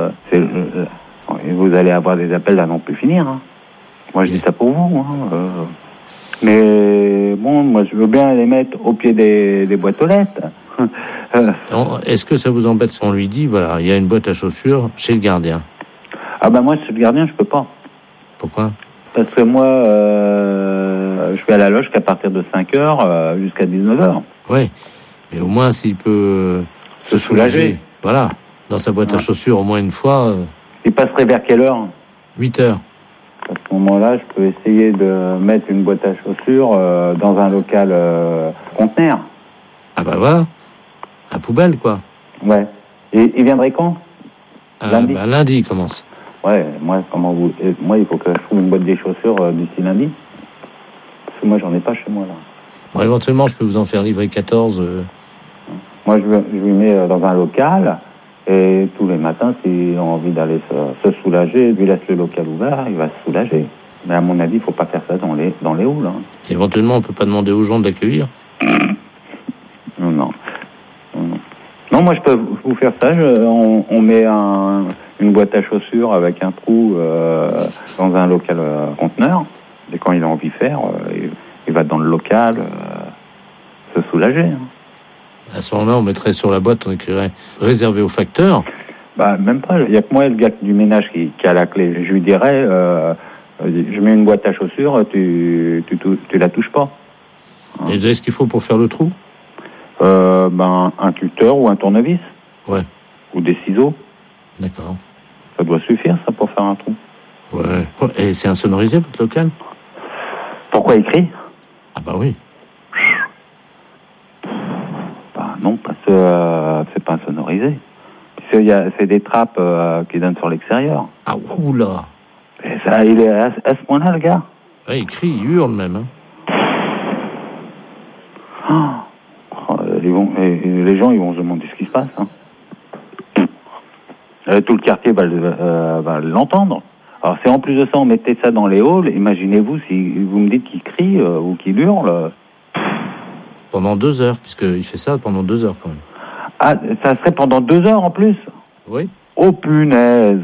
vous allez avoir des appels à non plus finir, hein. Moi, je dis ça pour vous, hein. Mais bon, moi, je veux bien les mettre au pied des boîtes aux lettres. Est-ce que ça vous embête si on lui dit, voilà, il y a une boîte à chaussures chez le gardien? Ah ben moi, chez le gardien, je peux pas. Pourquoi? Parce que moi, je vais à la loge qu'à partir de 5h jusqu'à 19h. Oui, mais au moins s'il peut se soulager. Voilà, dans sa boîte à chaussures au moins une fois. Il passerait vers quelle heure? 8h. À ce moment-là, je peux essayer de mettre une boîte à chaussures dans un local conteneur. Ah bah voilà, à poubelle quoi. Ouais. Et il viendrait quand? Lundi. Bah lundi il commence. Ouais, moi il faut que je trouve une boîte des chaussures d'ici lundi. Parce que moi j'en ai pas chez moi là. Bon, éventuellement je peux vous en faire livrer 14. Moi je lui mets dans un local et tous les matins s'il a envie d'aller se soulager, je lui laisse le local ouvert, il va se soulager. Mais à mon avis il faut pas faire ça dans les halls. Hein. Éventuellement on peut pas demander aux gens de l'accueillir. Non, moi je peux vous faire ça. On met une boîte à chaussures avec un trou dans un local conteneur. Et quand il a envie de faire, il va dans le local se soulager. Hein. À ce moment-là, on mettrait sur la boîte, on écrirait réservé au facteur. Bah même pas. Il y a que moi, le gars du ménage qui a la clé. Je lui dirais, je mets une boîte à chaussures, tu la touches pas. Hein. Et vous avez ce qu'il faut pour faire le trou? Un tuteur ou un tournevis. Ouais. Ou des ciseaux. D'accord. Ça doit suffire, ça, pour faire un trou. Ouais. Et c'est insonorisé, votre local? Pourquoi il crie? Ah bah oui. Bah non, parce que c'est pas insonorisé. C'est des trappes qui donnent sur l'extérieur. Ah oula. Et ça, il est à ce point-là, le gars. Ouais, il crie, il hurle même. Hein. Les gens, ils vont se demander ce qui se passe. Hein. Tout le quartier va l'entendre. Alors, si en plus de ça, on mettait ça dans les halls, imaginez-vous si vous me dites qu'il crie ou qu'il hurle. Pendant 2 heures, puisqu'il fait ça pendant 2 heures quand même. Ah, ça serait pendant 2 heures en plus? Oui. Oh punaise!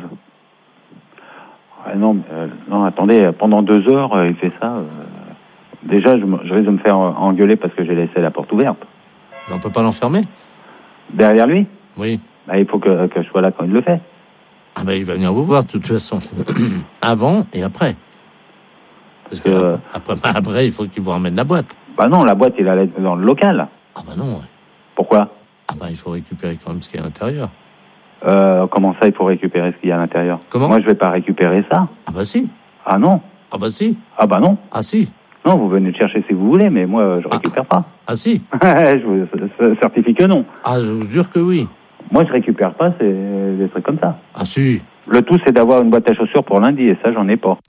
Non, attendez, pendant 2 heures, il fait ça. Déjà, je risque de me faire engueuler parce que j'ai laissé la porte ouverte. Mais on peut pas l'enfermer? Derrière lui? Oui. Bah, il faut que je sois là quand il le fait. Ah bah il va venir vous voir de toute façon. Avant et après. Parce que après, il faut qu'il vous ramène la boîte. Bah non, la boîte, il allait dans le local. Ah bah non. Ouais. Pourquoi? Ah bah il faut récupérer quand même ce qu'il y a à l'intérieur. Comment ça, il faut récupérer ce qu'il y a à l'intérieur? Comment? Moi, je vais pas récupérer ça. Ah bah si. Ah non. Ah bah si. Ah bah non. Ah si. Non, vous venez le chercher si vous voulez, mais moi, je récupère pas. Ah si. Je vous certifie que non. Ah, je vous jure que oui. Moi, je récupère pas, c'est des trucs comme ça. Ah si. Le tout, c'est d'avoir une boîte à chaussures pour lundi, et ça, j'en ai pas.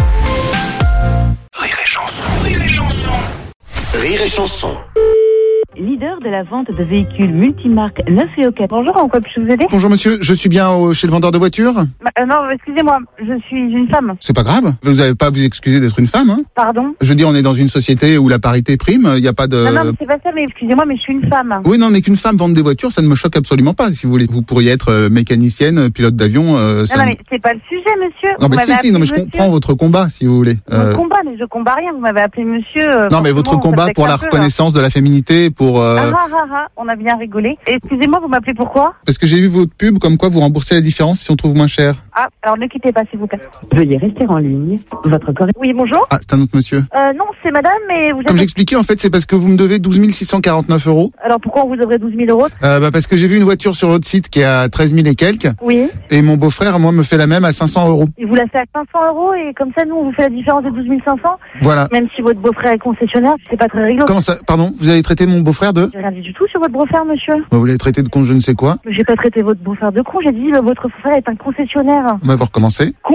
Rire et chanson. Rire et chanson. Rire et chanson. leader de la vente de véhicules multimarques neufs et occasion. Bonjour, en quoi puis-je vous aider? Bonjour monsieur, je suis bien chez le vendeur de voitures? Non, excusez-moi, je suis une femme. C'est pas grave, vous n'avez pas à vous excuser d'être une femme, hein? Pardon? Je veux dire, on est dans une société où la parité prime, il n'y a pas de... Non, mais c'est pas ça, mais excusez-moi, mais je suis une femme. Oui, non, mais qu'une femme vende des voitures, ça ne me choque absolument pas, si vous voulez. Vous pourriez être mécanicienne, pilote d'avion... non, mais c'est pas le sujet, monsieur. Non, mais si, non, mais je comprends votre combat, si vous voulez. Votre combat, mais je combats rien, vous m'avez appelé monsieur... non, mais votre combat pour la reconnaissance de la féminité, pour... on a bien rigolé. Excusez-moi, vous m'appelez pourquoi? Parce que j'ai vu votre pub, comme quoi vous remboursez la différence si on trouve moins cher. Ah, alors ne quittez pas, s'il vous plaît. Veuillez rester en ligne. Votre correct. Oui, bonjour. Ah, c'est un autre monsieur. Non, c'est madame, mais vous êtes... Comme j'expliquais, en fait, c'est parce que vous me devez 12 649 €. Alors pourquoi on vous devrait 12 000 €? Parce que j'ai vu une voiture sur votre site qui est à 13 000 et quelques. Oui. Et mon beau-frère, moi, me fait la même à 500 €. Il vous l'a fait à 500 € et comme ça, nous, on vous fait la différence de 12 500. Voilà. Même si votre beau-frère est concessionnaire, c'est pas très rigolo. Comment ça? Pardon? Vous avez traité mon beau-frère de? J'ai rien dit du tout sur votre beau-frère, monsieur. Vous l'avez traité de con je ne sais quoi. J'ai pas traité votre beau-frère de con, j'ai dit votre frère est un concessionnaire. On va vous recommencer.